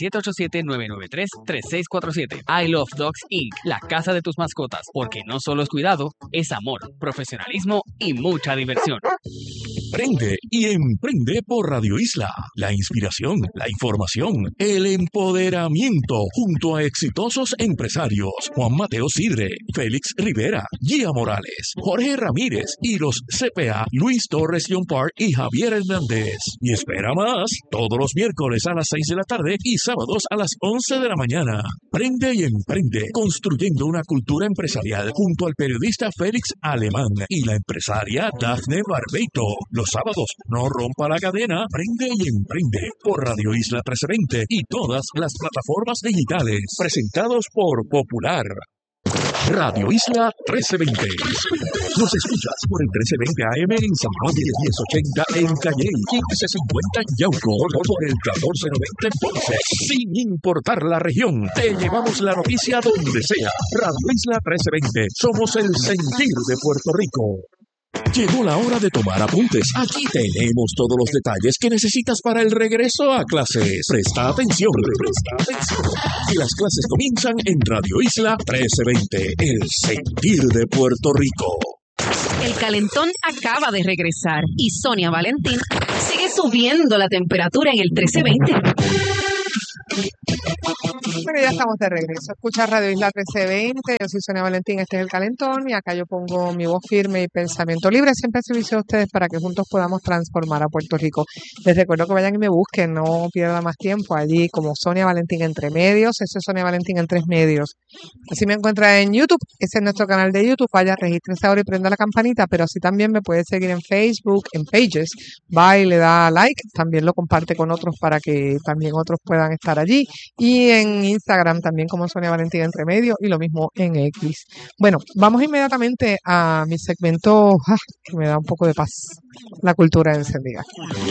787-993-3647. I Love Dogs Inc. La casa de tus mascotas, porque no solo es cuidado, es amor, profesionalismo y mucha diversión. Prende y emprende por Radio Isla. La inspiración, la información, el empoderamiento junto a exitosos empresarios Juan Mateo Sidre, Félix Rivera, Gia Morales, Jorge Ramírez y los CPA Luis Torres John Park y Javier Hernández. Y espera más, todos los miércoles a las 6 de la tarde y sábados a las 11 de la mañana. Prende y emprende, construyendo una cultura empresarial junto al periodista Félix Alemán y la empresaria Dafne Barbeito. Los sábados, no rompa la cadena, prende y emprende por Radio Isla 1320 y todas las plataformas digitales. Presentados por Popular. Radio Isla 1320. Nos escuchas por el 1320 AM en San Juan y el 1080 en Calle, 1550 en Yauco, o por el 1490 en Ponce. Sin importar la región, te llevamos la noticia donde sea. Radio Isla 1320. Somos el sentir de Puerto Rico. Llegó la hora de tomar apuntes. Aquí tenemos todos los detalles que necesitas para el regreso a clases. Presta atención. Que las clases comienzan en Radio Isla 1320, el sentir de Puerto Rico. El calentón acaba de regresar y Sonia Valentín sigue subiendo la temperatura en el 1320. Bueno, ya estamos de regreso. Escucha Radio Isla 1320. Yo soy Sonia Valentín, este es el calentón y acá yo pongo mi voz firme y pensamiento libre siempre al servicio de ustedes para que juntos podamos transformar a Puerto Rico. Les recuerdo que vayan y me busquen, no pierda más tiempo allí como Sonia Valentín Entre Medios. Eso es Sonia Valentín en 3 medios. Así me encuentra en YouTube, ese es nuestro canal de YouTube. Vaya, regístrese ahora y prenda la campanita, pero así también me puede seguir en Facebook, en Pages. Va y le da like, también lo comparte con otros para que también otros puedan estar allí. Y en Instagram también como Sonia Valentín Entre Medio y lo mismo en X. Bueno, vamos inmediatamente a mi segmento que me da un poco de paz. La cultura encendida.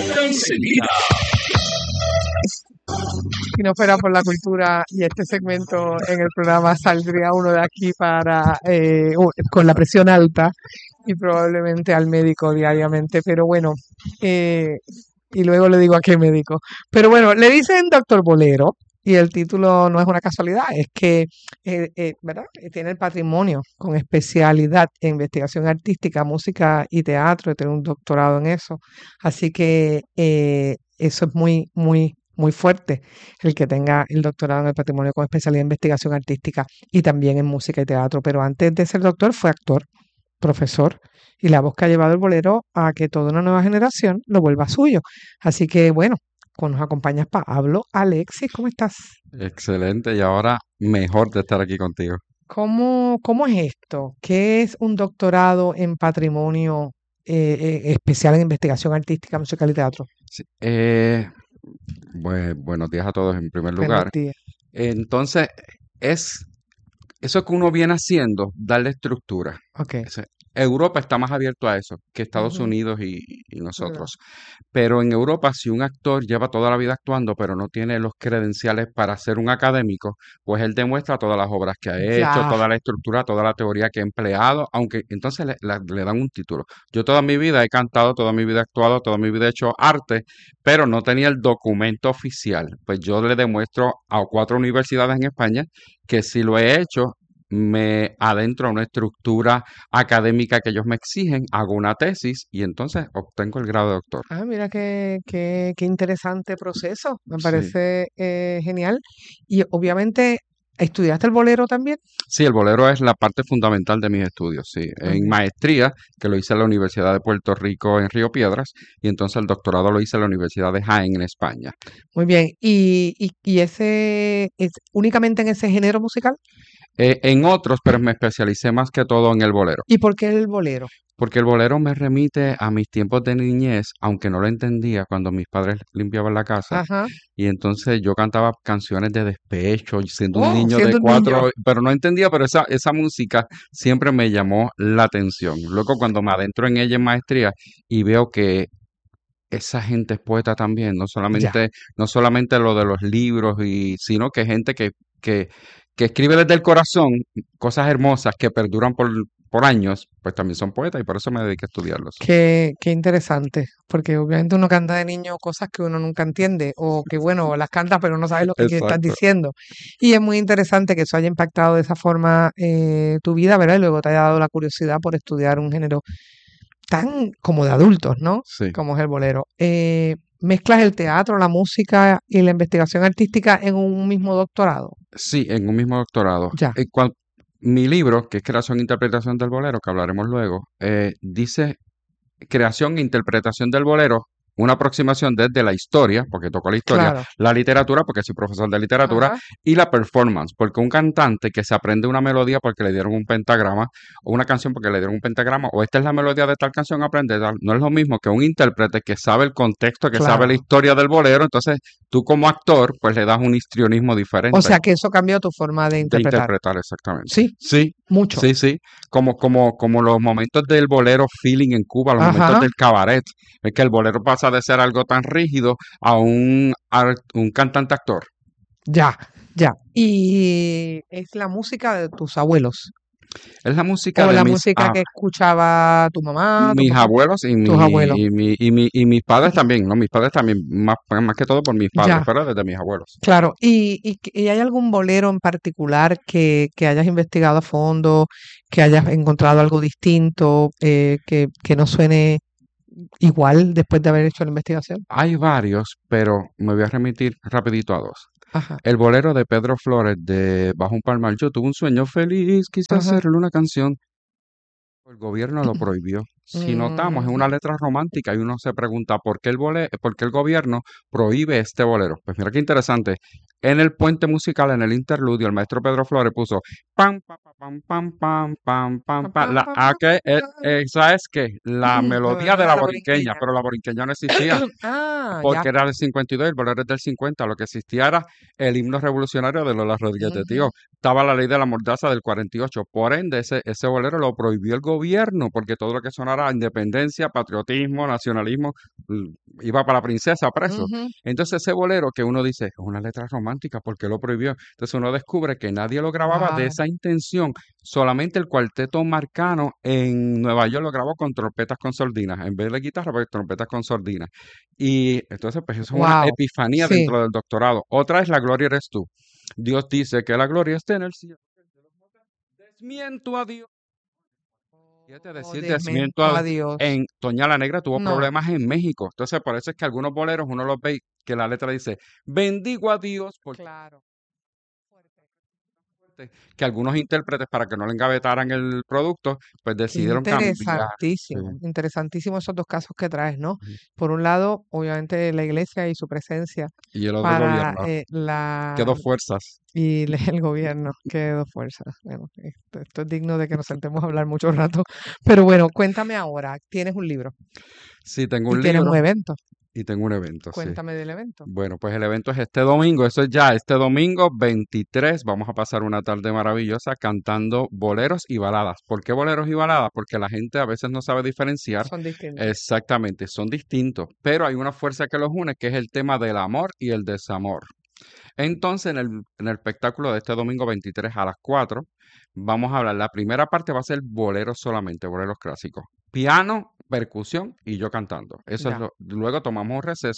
Si no fuera por la cultura y este segmento en el programa saldría uno de aquí para con la presión alta y probablemente al médico diariamente. Pero bueno, y luego le digo a qué médico. Pero bueno, le dicen doctor Bolero. Y el título no es una casualidad, es que ¿verdad? Tiene el patrimonio con especialidad en investigación artística, música y teatro, tiene un doctorado en eso. Así que eso es muy, muy, muy fuerte, el que tenga el doctorado en el patrimonio con especialidad en investigación artística y también en música y teatro. Pero antes de ser doctor fue actor, profesor, y la voz que ha llevado el bolero a que toda una nueva generación lo vuelva suyo. Así que bueno, nos acompañas Pablo. Alexis, ¿cómo estás? Excelente, y ahora mejor de estar aquí contigo. ¿Cómo es esto? ¿Qué es un doctorado en patrimonio especial en investigación artística, musical y teatro? Sí, buenos días a todos en primer Buenos lugar. días. Entonces, es eso que uno viene haciendo, darle estructura. Ok. Europa está más abierto a eso que Estados Ujú. Unidos y nosotros. Pero en Europa, si un actor lleva toda la vida actuando, pero no tiene los credenciales para ser un académico, pues él demuestra todas las obras que ha hecho, Ya. toda la estructura, toda la teoría que ha empleado, aunque entonces le dan un título. Yo toda mi vida he cantado, toda mi vida he actuado, toda mi vida he hecho arte, pero no tenía el documento oficial. Pues yo le demuestro a 4 universidades en España que si lo he hecho, me adentro a una estructura académica que ellos me exigen, hago una tesis y entonces obtengo el grado de doctor. Ah, mira qué interesante proceso. Me Sí. parece genial. Y obviamente ¿Estudiaste el bolero también? Sí, el bolero es la parte fundamental de mis estudios, sí. En Ujú. maestría, que lo hice en la Universidad de Puerto Rico en Río Piedras, y entonces el doctorado lo hice en la Universidad de Jaén en España. Muy bien. ¿Y ese es únicamente en ese género musical? En otros, pero me especialicé más que todo en el bolero. ¿Y por qué el bolero? Porque el bolero me remite a mis tiempos de niñez, aunque no lo entendía cuando mis padres limpiaban la casa. Ajá. Y entonces yo cantaba canciones de despecho, y siendo un Oh, niño de siendo un niño. 4, pero no entendía, pero esa música siempre me llamó la atención. Luego cuando me adentro en ella en maestría y veo que esa gente es poeta también, no Ya. solamente lo de los libros, sino que gente que escribe desde el corazón cosas hermosas que perduran por años, pues también son poetas y por eso me dediqué a estudiarlos. Qué interesante, porque obviamente uno canta de niño cosas que uno nunca entiende, o que bueno, las canta pero no sabes lo que estás Exacto. diciendo. Y es muy interesante que eso haya impactado de esa forma tu vida, ¿verdad? Y luego te haya dado la curiosidad por estudiar un género tan como de adultos, ¿no? Sí. Como es el bolero. ¿Mezclas el teatro, la música y la investigación artística en un mismo doctorado? Sí, en un mismo doctorado. Ya. Mi libro, que es Creación e Interpretación del Bolero, que hablaremos luego, dice creación e interpretación del bolero, una aproximación desde la historia, porque toco la historia, Claro. la literatura, porque soy profesor de literatura, Ajá. y la performance, porque un cantante que se aprende una melodía porque le dieron un pentagrama, o una canción porque le dieron un pentagrama, o esta es la melodía de tal canción, aprende tal. No es lo mismo que un intérprete que sabe el contexto, que sabe la Claro. historia del bolero, entonces tú como actor, pues le das un histrionismo diferente. O sea que eso cambió tu forma de De interpretar. interpretar, exactamente. Sí, Sí, mucho. sí. Como los momentos del bolero feeling en Cuba, los momentos Ajá. del cabaret. Es que el bolero pasa de ser algo tan rígido a un cantante actor. Ya. ¿Y es la música de tus abuelos? Es la música ¿O de la mis, música que escuchaba tu mamá, tu mis papá, abuelos tus abuelos? y mis padres también, ¿no? Mis padres también, más que todo por mis padres, Ya. pero desde mis abuelos. Claro. ¿Y hay algún bolero en particular que hayas investigado a fondo, que hayas encontrado algo distinto, que no suene igual después de haber hecho la investigación? Hay varios, pero me voy a remitir rapidito a dos. Ajá. El bolero de Pedro Flores de Bajo un Palmar. Yo tuve un sueño feliz, quise Ajá. hacerle una canción. El gobierno lo prohibió. Si notamos, es una letra romántica y uno se pregunta por qué por qué el gobierno prohíbe este bolero. Pues mira qué interesante. En el puente musical, en el interludio, el maestro Pedro Flores puso pam, pam, pam, pam, pam, pam, pam, pam. Esa es que la melodía de la borinqueña, pero la borinqueña no existía. Ah, Porque ya. era del 52 y el bolero es del 50. Lo que existía era el himno revolucionario de Lola Rodríguez de Tío. Ujú. Estaba la ley de la mordaza del 48. Por ende, ese bolero lo prohibió el gobierno, porque todo lo que sonara independencia, patriotismo, nacionalismo, iba para la princesa preso. Ujú. Entonces, ese bolero que uno dice, es una letra romántica, ¿por qué lo prohibió? Entonces, uno descubre que nadie lo grababa de Wow. esa intención. Solamente el cuarteto Marcano en Nueva York lo grabó con trompetas con sordinas. En vez de guitarra, pues trompetas con sordinas. Y entonces, pues eso es una Wow. epifanía Sí. dentro del doctorado. Otra es La gloria eres tú. Dios dice que la gloria está en el cielo. Desmiento a Dios. Fíjate, decir desmiento Desmiento a a Dios. en Toña la Negra tuvo No. problemas en México. Entonces, por eso es que algunos boleros uno los ve que la letra dice, bendigo a Dios, porque Claro. que algunos intérpretes, para que no le engavetaran el producto, pues Qué decidieron cambiar. Sí. interesantísimo esos dos casos que traes, ¿no? Ujú. Por un lado, obviamente la iglesia y su presencia Y el otro para gobierno. Quedó fuerzas. y el gobierno, que dos fuerzas. Bueno, esto es digno de que nos sentemos a hablar mucho rato. Pero bueno, cuéntame ahora, tienes un libro Sí, tengo y un tienes libro un evento. y tengo un evento, sí. Cuéntame del evento. Bueno, pues el evento es este domingo, eso es ya este domingo 23, vamos a pasar una tarde maravillosa cantando boleros y baladas. ¿Por qué boleros y baladas? Porque la gente a veces no sabe diferenciar. Son distintos. Exactamente, son distintos, pero hay una fuerza que los une, que es el tema del amor y el desamor. Entonces, en el espectáculo de este domingo 23 a las 4, vamos a hablar, la primera parte va a ser boleros solamente, boleros clásicos. Piano, percusión y yo cantando. Eso es Ya. luego tomamos un receso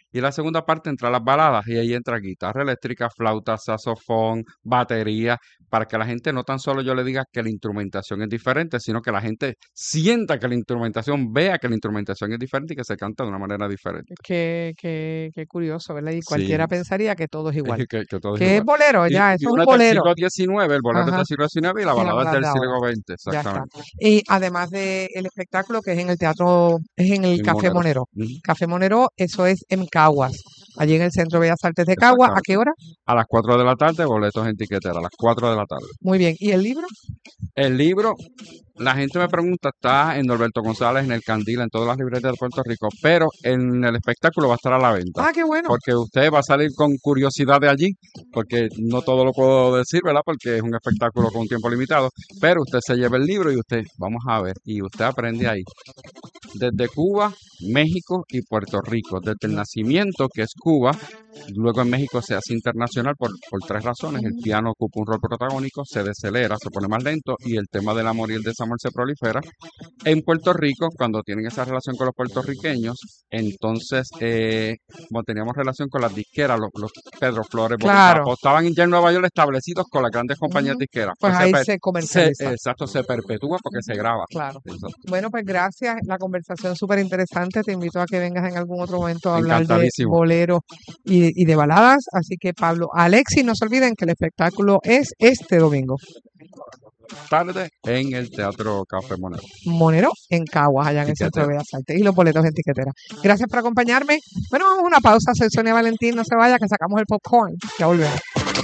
Y la segunda parte entra las baladas y ahí entra guitarra eléctrica, flauta, saxofón, batería, para que la gente no tan solo yo le diga que la instrumentación es diferente, sino que la gente sienta que la instrumentación, vea que la instrumentación es diferente y que se canta de una manera diferente. Qué curioso, ¿verdad? Y Sí, cualquiera pensaría que todo es igual. que todo es Que es igual. bolero, ya, Y eso es un una es del bolero. siglo XIX, el bolero es Ajá. del siglo XIX y la Y la balada es balada del de siglo ahora. XX, Ya está. exactamente. Y además del espectáculo que es en el teatro, es en el En Café Monero. Monero. Café Monero, eso es en Caguas, allí en el Centro de Bellas Artes de Caguas. ¿A qué hora? A las 4 de la tarde, boletos en tiquetera, a las 4 de la tarde. Muy bien. ¿Y el libro? El libro, la gente me pregunta, está en Norberto González, en el Candil, en todas las librerías de Puerto Rico, pero en el espectáculo va a estar a la venta. Ah, qué bueno. Porque usted va a salir con curiosidad de allí, porque no todo lo puedo decir, ¿verdad? Porque es un espectáculo con un tiempo limitado, pero usted se lleva el libro y usted, vamos a ver, y usted aprende ahí. Desde Cuba, México y Puerto Rico. Desde el nacimiento, que es Cuba, luego en México se hace internacional por 3 razones. El piano ocupa un rol protagónico, se decelera, se pone más lento y el tema del amor y el desamor se prolifera. En Puerto Rico, cuando tienen esa relación con los puertorriqueños, entonces, como teníamos relación con las disqueras, los Pedro Flores, Claro. Boricapo, estaban ya en Nueva York establecidos con las grandes compañías disqueras. Pues ahí per- se comercializa. exacto, se perpetúa porque se graba. Claro. Exacto. Bueno, pues gracias. La conversación súper interesante. Te invito a que vengas en algún otro momento a hablar de Encantadísimo. bolero y de baladas. Así que, Pablo, Alexis, no se olviden que el espectáculo es este domingo. Tarde en el Teatro Café Monero. Monero en Caguas, allá en el Centro de Tiquetera. Bellas Artes. Y los boletos en tiquetera. Gracias por acompañarme. Bueno, vamos a una pausa. Soy Sonia Valentín. No se vaya, que sacamos el popcorn. Ya volvemos.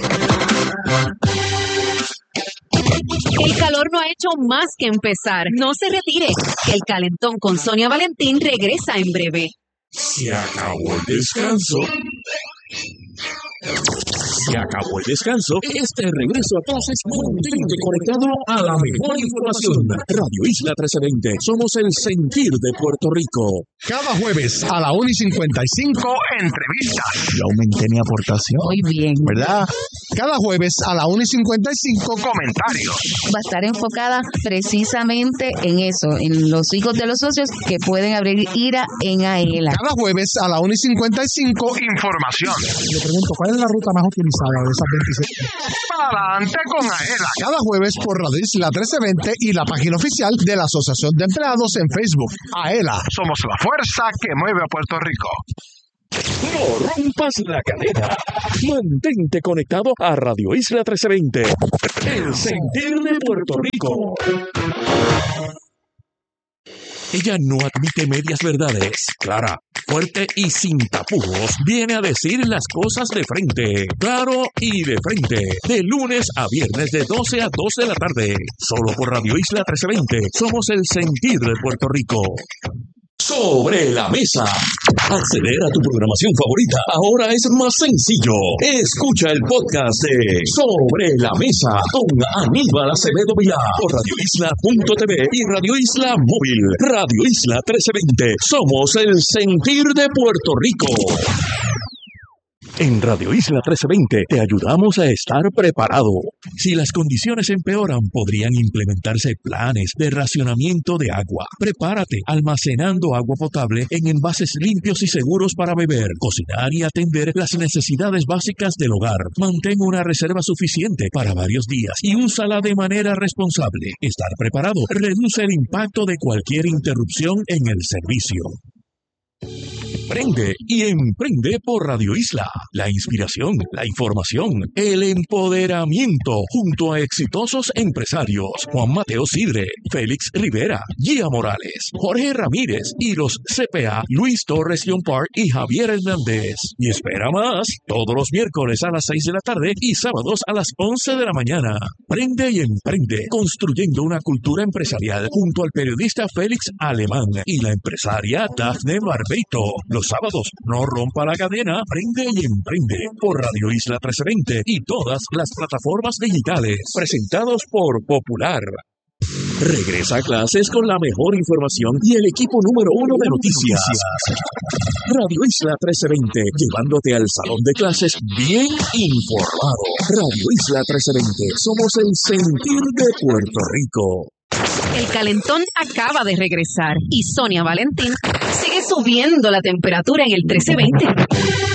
El calor no ha hecho más que empezar. No se retire. El calentón con Sonia Valentín regresa en breve. Se acabó el descanso. Se acabó el descanso. Este regreso a clases mantente conectado a la mejor información. Radio Isla 1320. Somos el sentir de Puerto Rico. Cada jueves a la 1:55, entrevistas. Yo aumenté mi aportación. Muy bien. ¿Verdad? Cada jueves a la 1:55, comentarios. Va a estar enfocada precisamente en eso, en los hijos de los socios que pueden abrir IRA en AELA. Cada jueves a la 1:55, información. Le pregunto, ¿cuál es la ruta más utilizada de esas 26? Adelante con AELA. Cada jueves por Radio Isla 1320 y la página oficial de la Asociación de Empleados en Facebook. AELA, somos la fuerza que mueve a Puerto Rico. No rompas la cadena. Mantente conectado a Radio Isla 1320. El sentir de Puerto Rico. Ella no admite medias verdades. Clara, fuerte y sin tapujos, viene a decir las cosas de frente. Claro y de frente. De lunes a viernes de 12 a 2 de la tarde. Solo por Radio Isla 1320. Somos el sentir de Puerto Rico. Sobre la mesa. Acceder a tu programación favorita ahora es más sencillo. Escucha el podcast de Sobre la Mesa con Aníbal Acevedo Vilá por radioisla.tv y Radio Isla Móvil. Radio Isla 1320. Somos el sentir de Puerto Rico. En Radio Isla 1320 te ayudamos a estar preparado. Si las condiciones empeoran, podrían implementarse planes de racionamiento de agua. Prepárate almacenando agua potable en envases limpios y seguros para beber, cocinar y atender las necesidades básicas del hogar. Mantén una reserva suficiente para varios días y úsala de manera responsable. Estar preparado reduce el impacto de cualquier interrupción en el servicio. Prende y emprende por Radio Isla. La inspiración, la información, el empoderamiento junto a exitosos empresarios Juan Mateo Sidre, Félix Rivera, Gia Morales, Jorge Ramírez y los CPA Luis Torres John Park y Javier Hernández. Y espera más, todos los miércoles a las 6 de la tarde y sábados a las 11 de la mañana. Prende y emprende, construyendo una cultura empresarial junto al periodista Félix Alemán y la empresaria Dafne Barbeito. Los sábados, no rompa la cadena, prende y emprende por Radio Isla 1320 y todas las plataformas digitales, presentados por Popular. Regresa a clases con la mejor información y el equipo número 1 de noticias. Radio Isla 1320, llevándote al salón de clases bien informado. Radio Isla 1320, somos el sentir de Puerto Rico. El calentón acaba de regresar y Sonia Valentín sigue subiendo la temperatura en el 1320.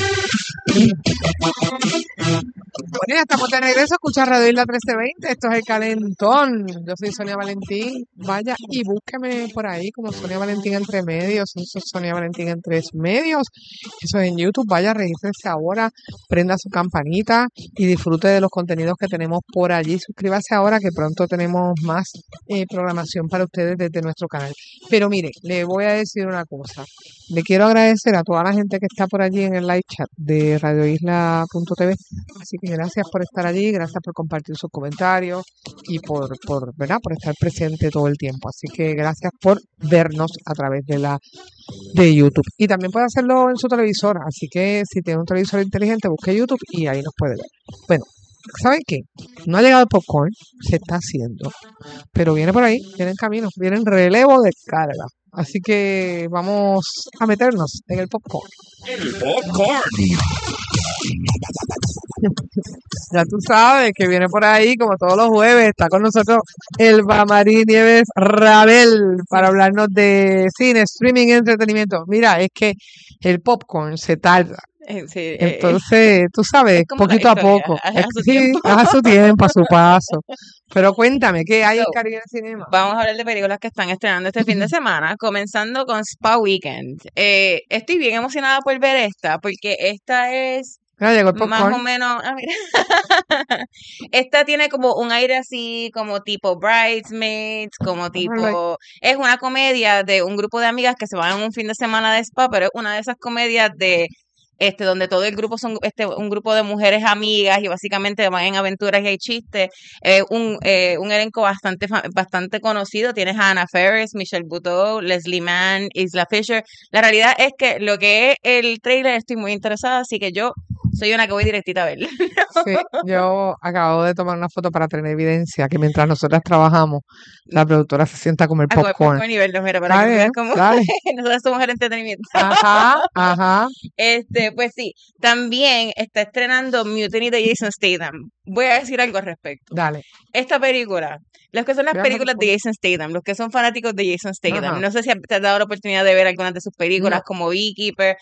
Bueno, ya estamos de regreso a escuchar Radio Isla 1320. Esto es El Calentón. Yo soy Sonia Valentín. Vaya y búsqueme por ahí como Sonia Valentín Entre Medios. Eso es Sonia Valentín en 3 medios. Eso es en YouTube. Vaya, regístrese ahora, prenda su campanita y disfrute de los contenidos que tenemos por allí. Suscríbase ahora que pronto tenemos más programación para ustedes desde nuestro canal. Pero mire, le voy a decir una cosa. Le quiero agradecer a toda la gente que está por allí en el live chat de radioisla.tv. Así que gracias por estar allí, gracias por compartir sus comentarios y ¿verdad? Por estar presente todo el tiempo. Así que gracias por vernos a través de YouTube. Y también puede hacerlo en su televisor. Así que si tiene un televisor inteligente, busque YouTube y ahí nos puede ver. Bueno, ¿saben qué? No ha llegado el popcorn, se está haciendo. Pero viene por ahí, viene en camino, viene en relevo de carga. Así que vamos a meternos en el popcorn. El popcorn. Ya tú sabes que viene por ahí, como todos los jueves, está con nosotros Elba Marí Nieves Rabel para hablarnos de cine, streaming y entretenimiento. Mira, es que el popcorn se tarda. Sí, Entonces, tú sabes, como poquito la a historia, poco. a su Sí, tiempo. a su tiempo, a su paso. Pero cuéntame, ¿qué hay en So, Caribe Cinema? Vamos a hablar de películas que están estrenando este fin de semana, comenzando con Spa Weekend. Estoy bien emocionada por ver esta, porque esta es Mira, llegó el más o popcorn. menos, mira. Esta tiene como un aire así, como tipo Bridesmaids, como tipo, es una comedia de un grupo de amigas que se van en un fin de semana de spa, pero es una de esas comedias de donde todo el grupo son un grupo de mujeres amigas y básicamente van en aventuras y hay chistes. Un elenco bastante conocido. Tienes a Anna Faris, Michelle Buteau, Leslie Mann, Isla Fisher. La realidad es que lo que es el trailer estoy muy interesada, así que yo soy una que voy directita a verla. Sí, yo acabo de tomar una foto para tener evidencia que mientras nosotras trabajamos, la productora se sienta a comer A comer popcorn. popcorn y verlo, mira, para que Dale, veas cómo dale. nosotros somos el entretenimiento. Ajá, ajá. Pues sí, también está estrenando Mutiny de Jason Statham. Voy a decir algo al respecto. Dale. Esta película, los que son las Veamos películas de Jason Statham, los que son fanáticos de Jason Statham, Ajá. no sé si te has dado la oportunidad de ver algunas de sus películas No. como Beekeeper.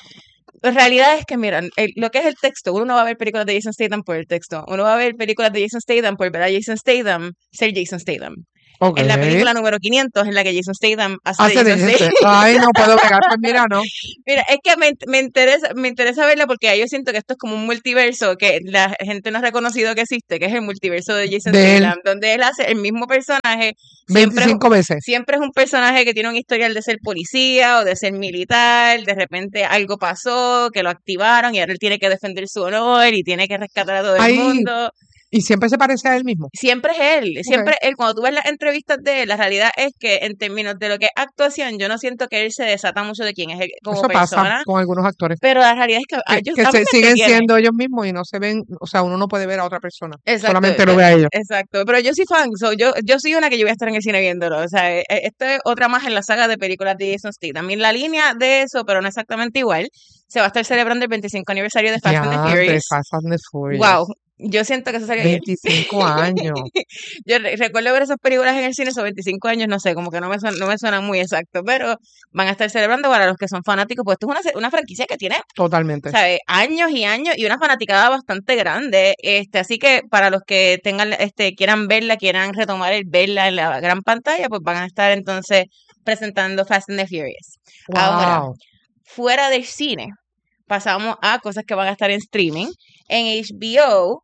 La realidad es que, miran, lo que es el texto, uno no va a ver películas de Jason Statham por el texto, uno va a ver películas de Jason Statham por ver a Jason Statham ser Jason Statham. Ok. En la película número 500, en la que Jason Statham hace Hace de de Jason gente. Statham. Ay, no puedo pegar, pues mira, no. Mira, es que me interesa verla porque yo siento que esto es como un multiverso que la gente no ha reconocido que existe, que es el multiverso de Jason De él. Statham, donde él hace el mismo personaje. Siempre, 25 veces. siempre es un personaje que tiene un historial de ser policía o de ser militar, de repente algo pasó, que lo activaron y ahora él tiene que defender su honor y tiene que rescatar a todo el Ay, mundo. y siempre se parece a él mismo. Siempre es él, siempre Ok. él. Cuando tú ves las entrevistas de él, la realidad es que en términos de lo que es actuación, yo no siento que él se desata mucho de quién es él como Eso pasa persona, con algunos actores. pero la realidad es que Que, ellos, que a mí se me siguen entretiene. siendo ellos mismos y no se ven, o sea, uno no puede ver a otra persona. Exacto, Solamente lo ve a ellos. exacto. Pero yo soy fan, yo soy una que yo voy a estar en el cine viéndolo. O sea, esto es otra más en la saga de películas de Jason Statham. También la línea de eso, pero no exactamente igual. Se va a estar celebrando el 25 aniversario de Fast and the Diantre, Furious. Fast and the Furious. Wow, yo siento que eso salió ayer. 25 años. Yo recuerdo ver esas películas en el cine, esos 25 años, no sé, como que no me suenan muy exacto, pero van a estar celebrando para los que son fanáticos, pues esto es una franquicia que tiene, Totalmente. ¿sabes? Años y años y una fanaticada bastante grande, así que para los que tengan, quieran verla, quieran retomar el verla en la gran pantalla, pues van a estar entonces presentando Fast and the Furious. Ahora, Wow. fuera del cine, pasamos a cosas que van a estar en streaming. En HBO,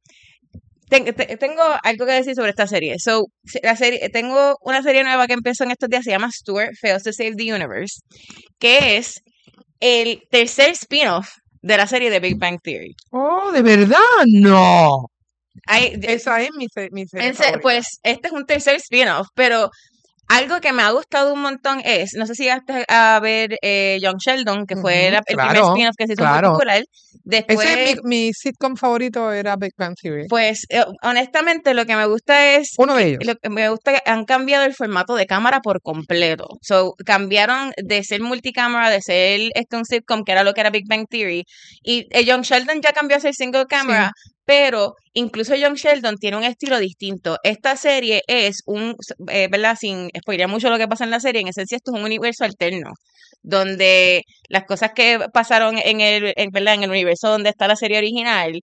tengo algo que decir sobre esta serie. Tengo una serie nueva que empezó en estos días, se llama Stuart Fails to Save the Universe, que es el tercer spin-off de la serie de Big Bang Theory. Oh, ¿de verdad? No. Hay, Esa es mi serie favorita. pues este es un tercer spin-off, pero algo que me ha gustado un montón es, no sé si llegaste a ver Young Sheldon, que fue Ujú, el primer claro, spin-off que se hizo muy claro. popular. Después, Ese es mi sitcom favorito era Big Bang Theory. pues honestamente lo que me gusta es Uno de ellos. lo que me gusta que han cambiado el formato de cámara por completo. So, cambiaron de ser multicámara, de ser un sitcom, que era lo que era Big Bang Theory, y Young Sheldon ya cambió a ser single camera, Sí. pero incluso John Sheldon tiene un estilo distinto. Esta serie es ¿verdad? Sin spoilear mucho lo que pasa en la serie, en esencia esto es un universo alterno, donde las cosas que pasaron ¿verdad? En el universo donde está la serie original,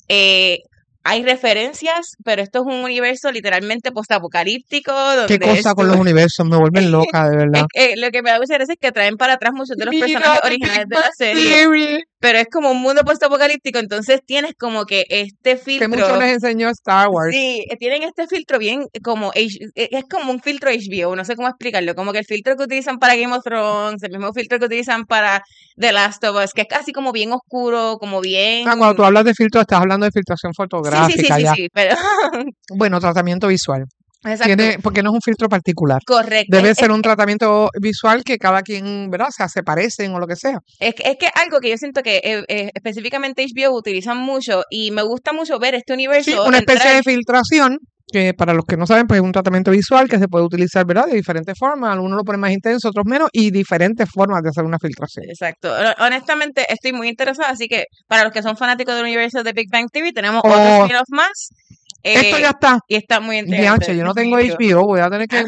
hay referencias, pero esto es un universo literalmente postapocalíptico. ¿Qué cosa con los universos? Me vuelven loca, de verdad. Lo que me da mucha gracia es que traen para atrás muchos de los personajes originales de la serie, pero es como un mundo postapocalíptico, entonces tienes como que este filtro. Que mucho les enseñó Star Wars. Sí, tienen este filtro bien como, es como un filtro HBO, no sé cómo explicarlo, como que el filtro que utilizan para Game of Thrones, el mismo filtro que utilizan para The Last of Us, que es casi como bien oscuro, como bien... Cuando tú hablas de filtro, estás hablando de filtración fotográfica. Sí, pero... Bueno, tratamiento visual. Exacto. Porque no es un filtro particular. Correcto. Debe ser un tratamiento visual que cada quien, ¿verdad? O sea, se parecen o lo que sea. Es que algo que yo siento que específicamente HBO utilizan mucho y me gusta mucho ver este universo. Sí, una especie de filtración que para los que no saben, pues es un tratamiento visual que se puede utilizar, ¿verdad? De diferentes formas. Algunos lo ponen más intenso, otros menos, y diferentes formas de hacer una filtración. Exacto. Honestamente, estoy muy interesada, así que para los que son fanáticos del universo de Big Bang Theory, tenemos otro spin-off más. Esto ya está. Y está muy interesante. Yo no tengo HBO, voy a tener que...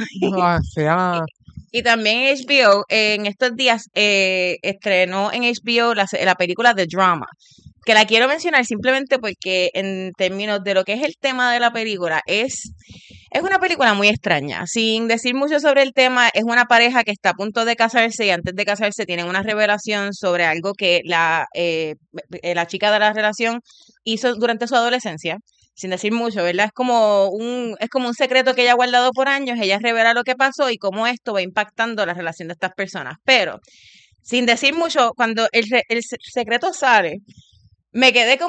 Y también HBO, en estos días, estrenó en HBO la película The Drama, que la quiero mencionar simplemente porque en términos de lo que es el tema de la película, es una película muy extraña. Sin decir mucho sobre el tema, es una pareja que está a punto de casarse y antes de casarse tienen una revelación sobre algo que la chica de la relación hizo durante su adolescencia. Sin decir mucho, ¿verdad? Es como un secreto que ella ha guardado por años, ella revela lo que pasó y cómo esto va impactando la relación de estas personas. Pero, sin decir mucho, cuando el secreto sale, me quedé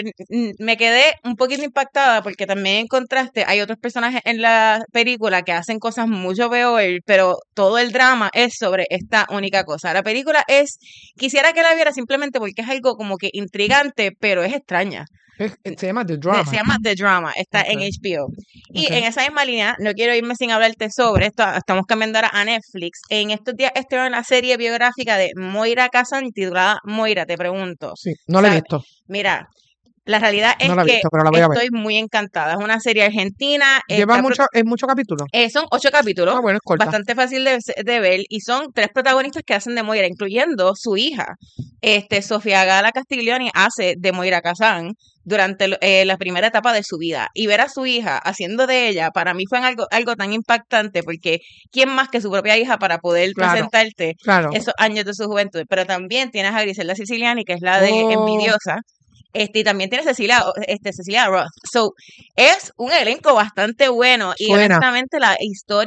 un poquito impactada porque también en contraste hay otros personajes en la película que hacen cosas mucho peor, pero todo el drama es sobre esta única cosa. La película quisiera que la viera simplemente porque es algo como que intrigante, pero es extraña. Se llama The Drama. Se llama The Drama, está en HBO. Y en esa misma línea, no quiero irme sin hablarte sobre esto, estamos cambiando ahora a Netflix. En estos días estrenó una serie biográfica de Moira Kazan titulada Moira, te pregunto. Sí, no la he visto. Mira, la realidad es que estoy muy encantada. Es una serie argentina. ¿Lleva muchos capítulos? Son 8 capítulos. Bueno, es corta. Bastante fácil de ver. Y son 3 protagonistas que hacen de Moira, incluyendo su hija. Sofía Gala Castiglioni hace de Moira Kazan durante la primera etapa de su vida. Y ver a su hija haciendo de ella, para mí fue algo tan impactante, porque ¿quién más que su propia hija para poder presentarte esos años de su juventud? Pero también tienes a Griselda Siciliani, que es la de Envidiosa. Y también tiene Cecilia Roth. So, es un elenco bastante bueno. Y honestamente la historia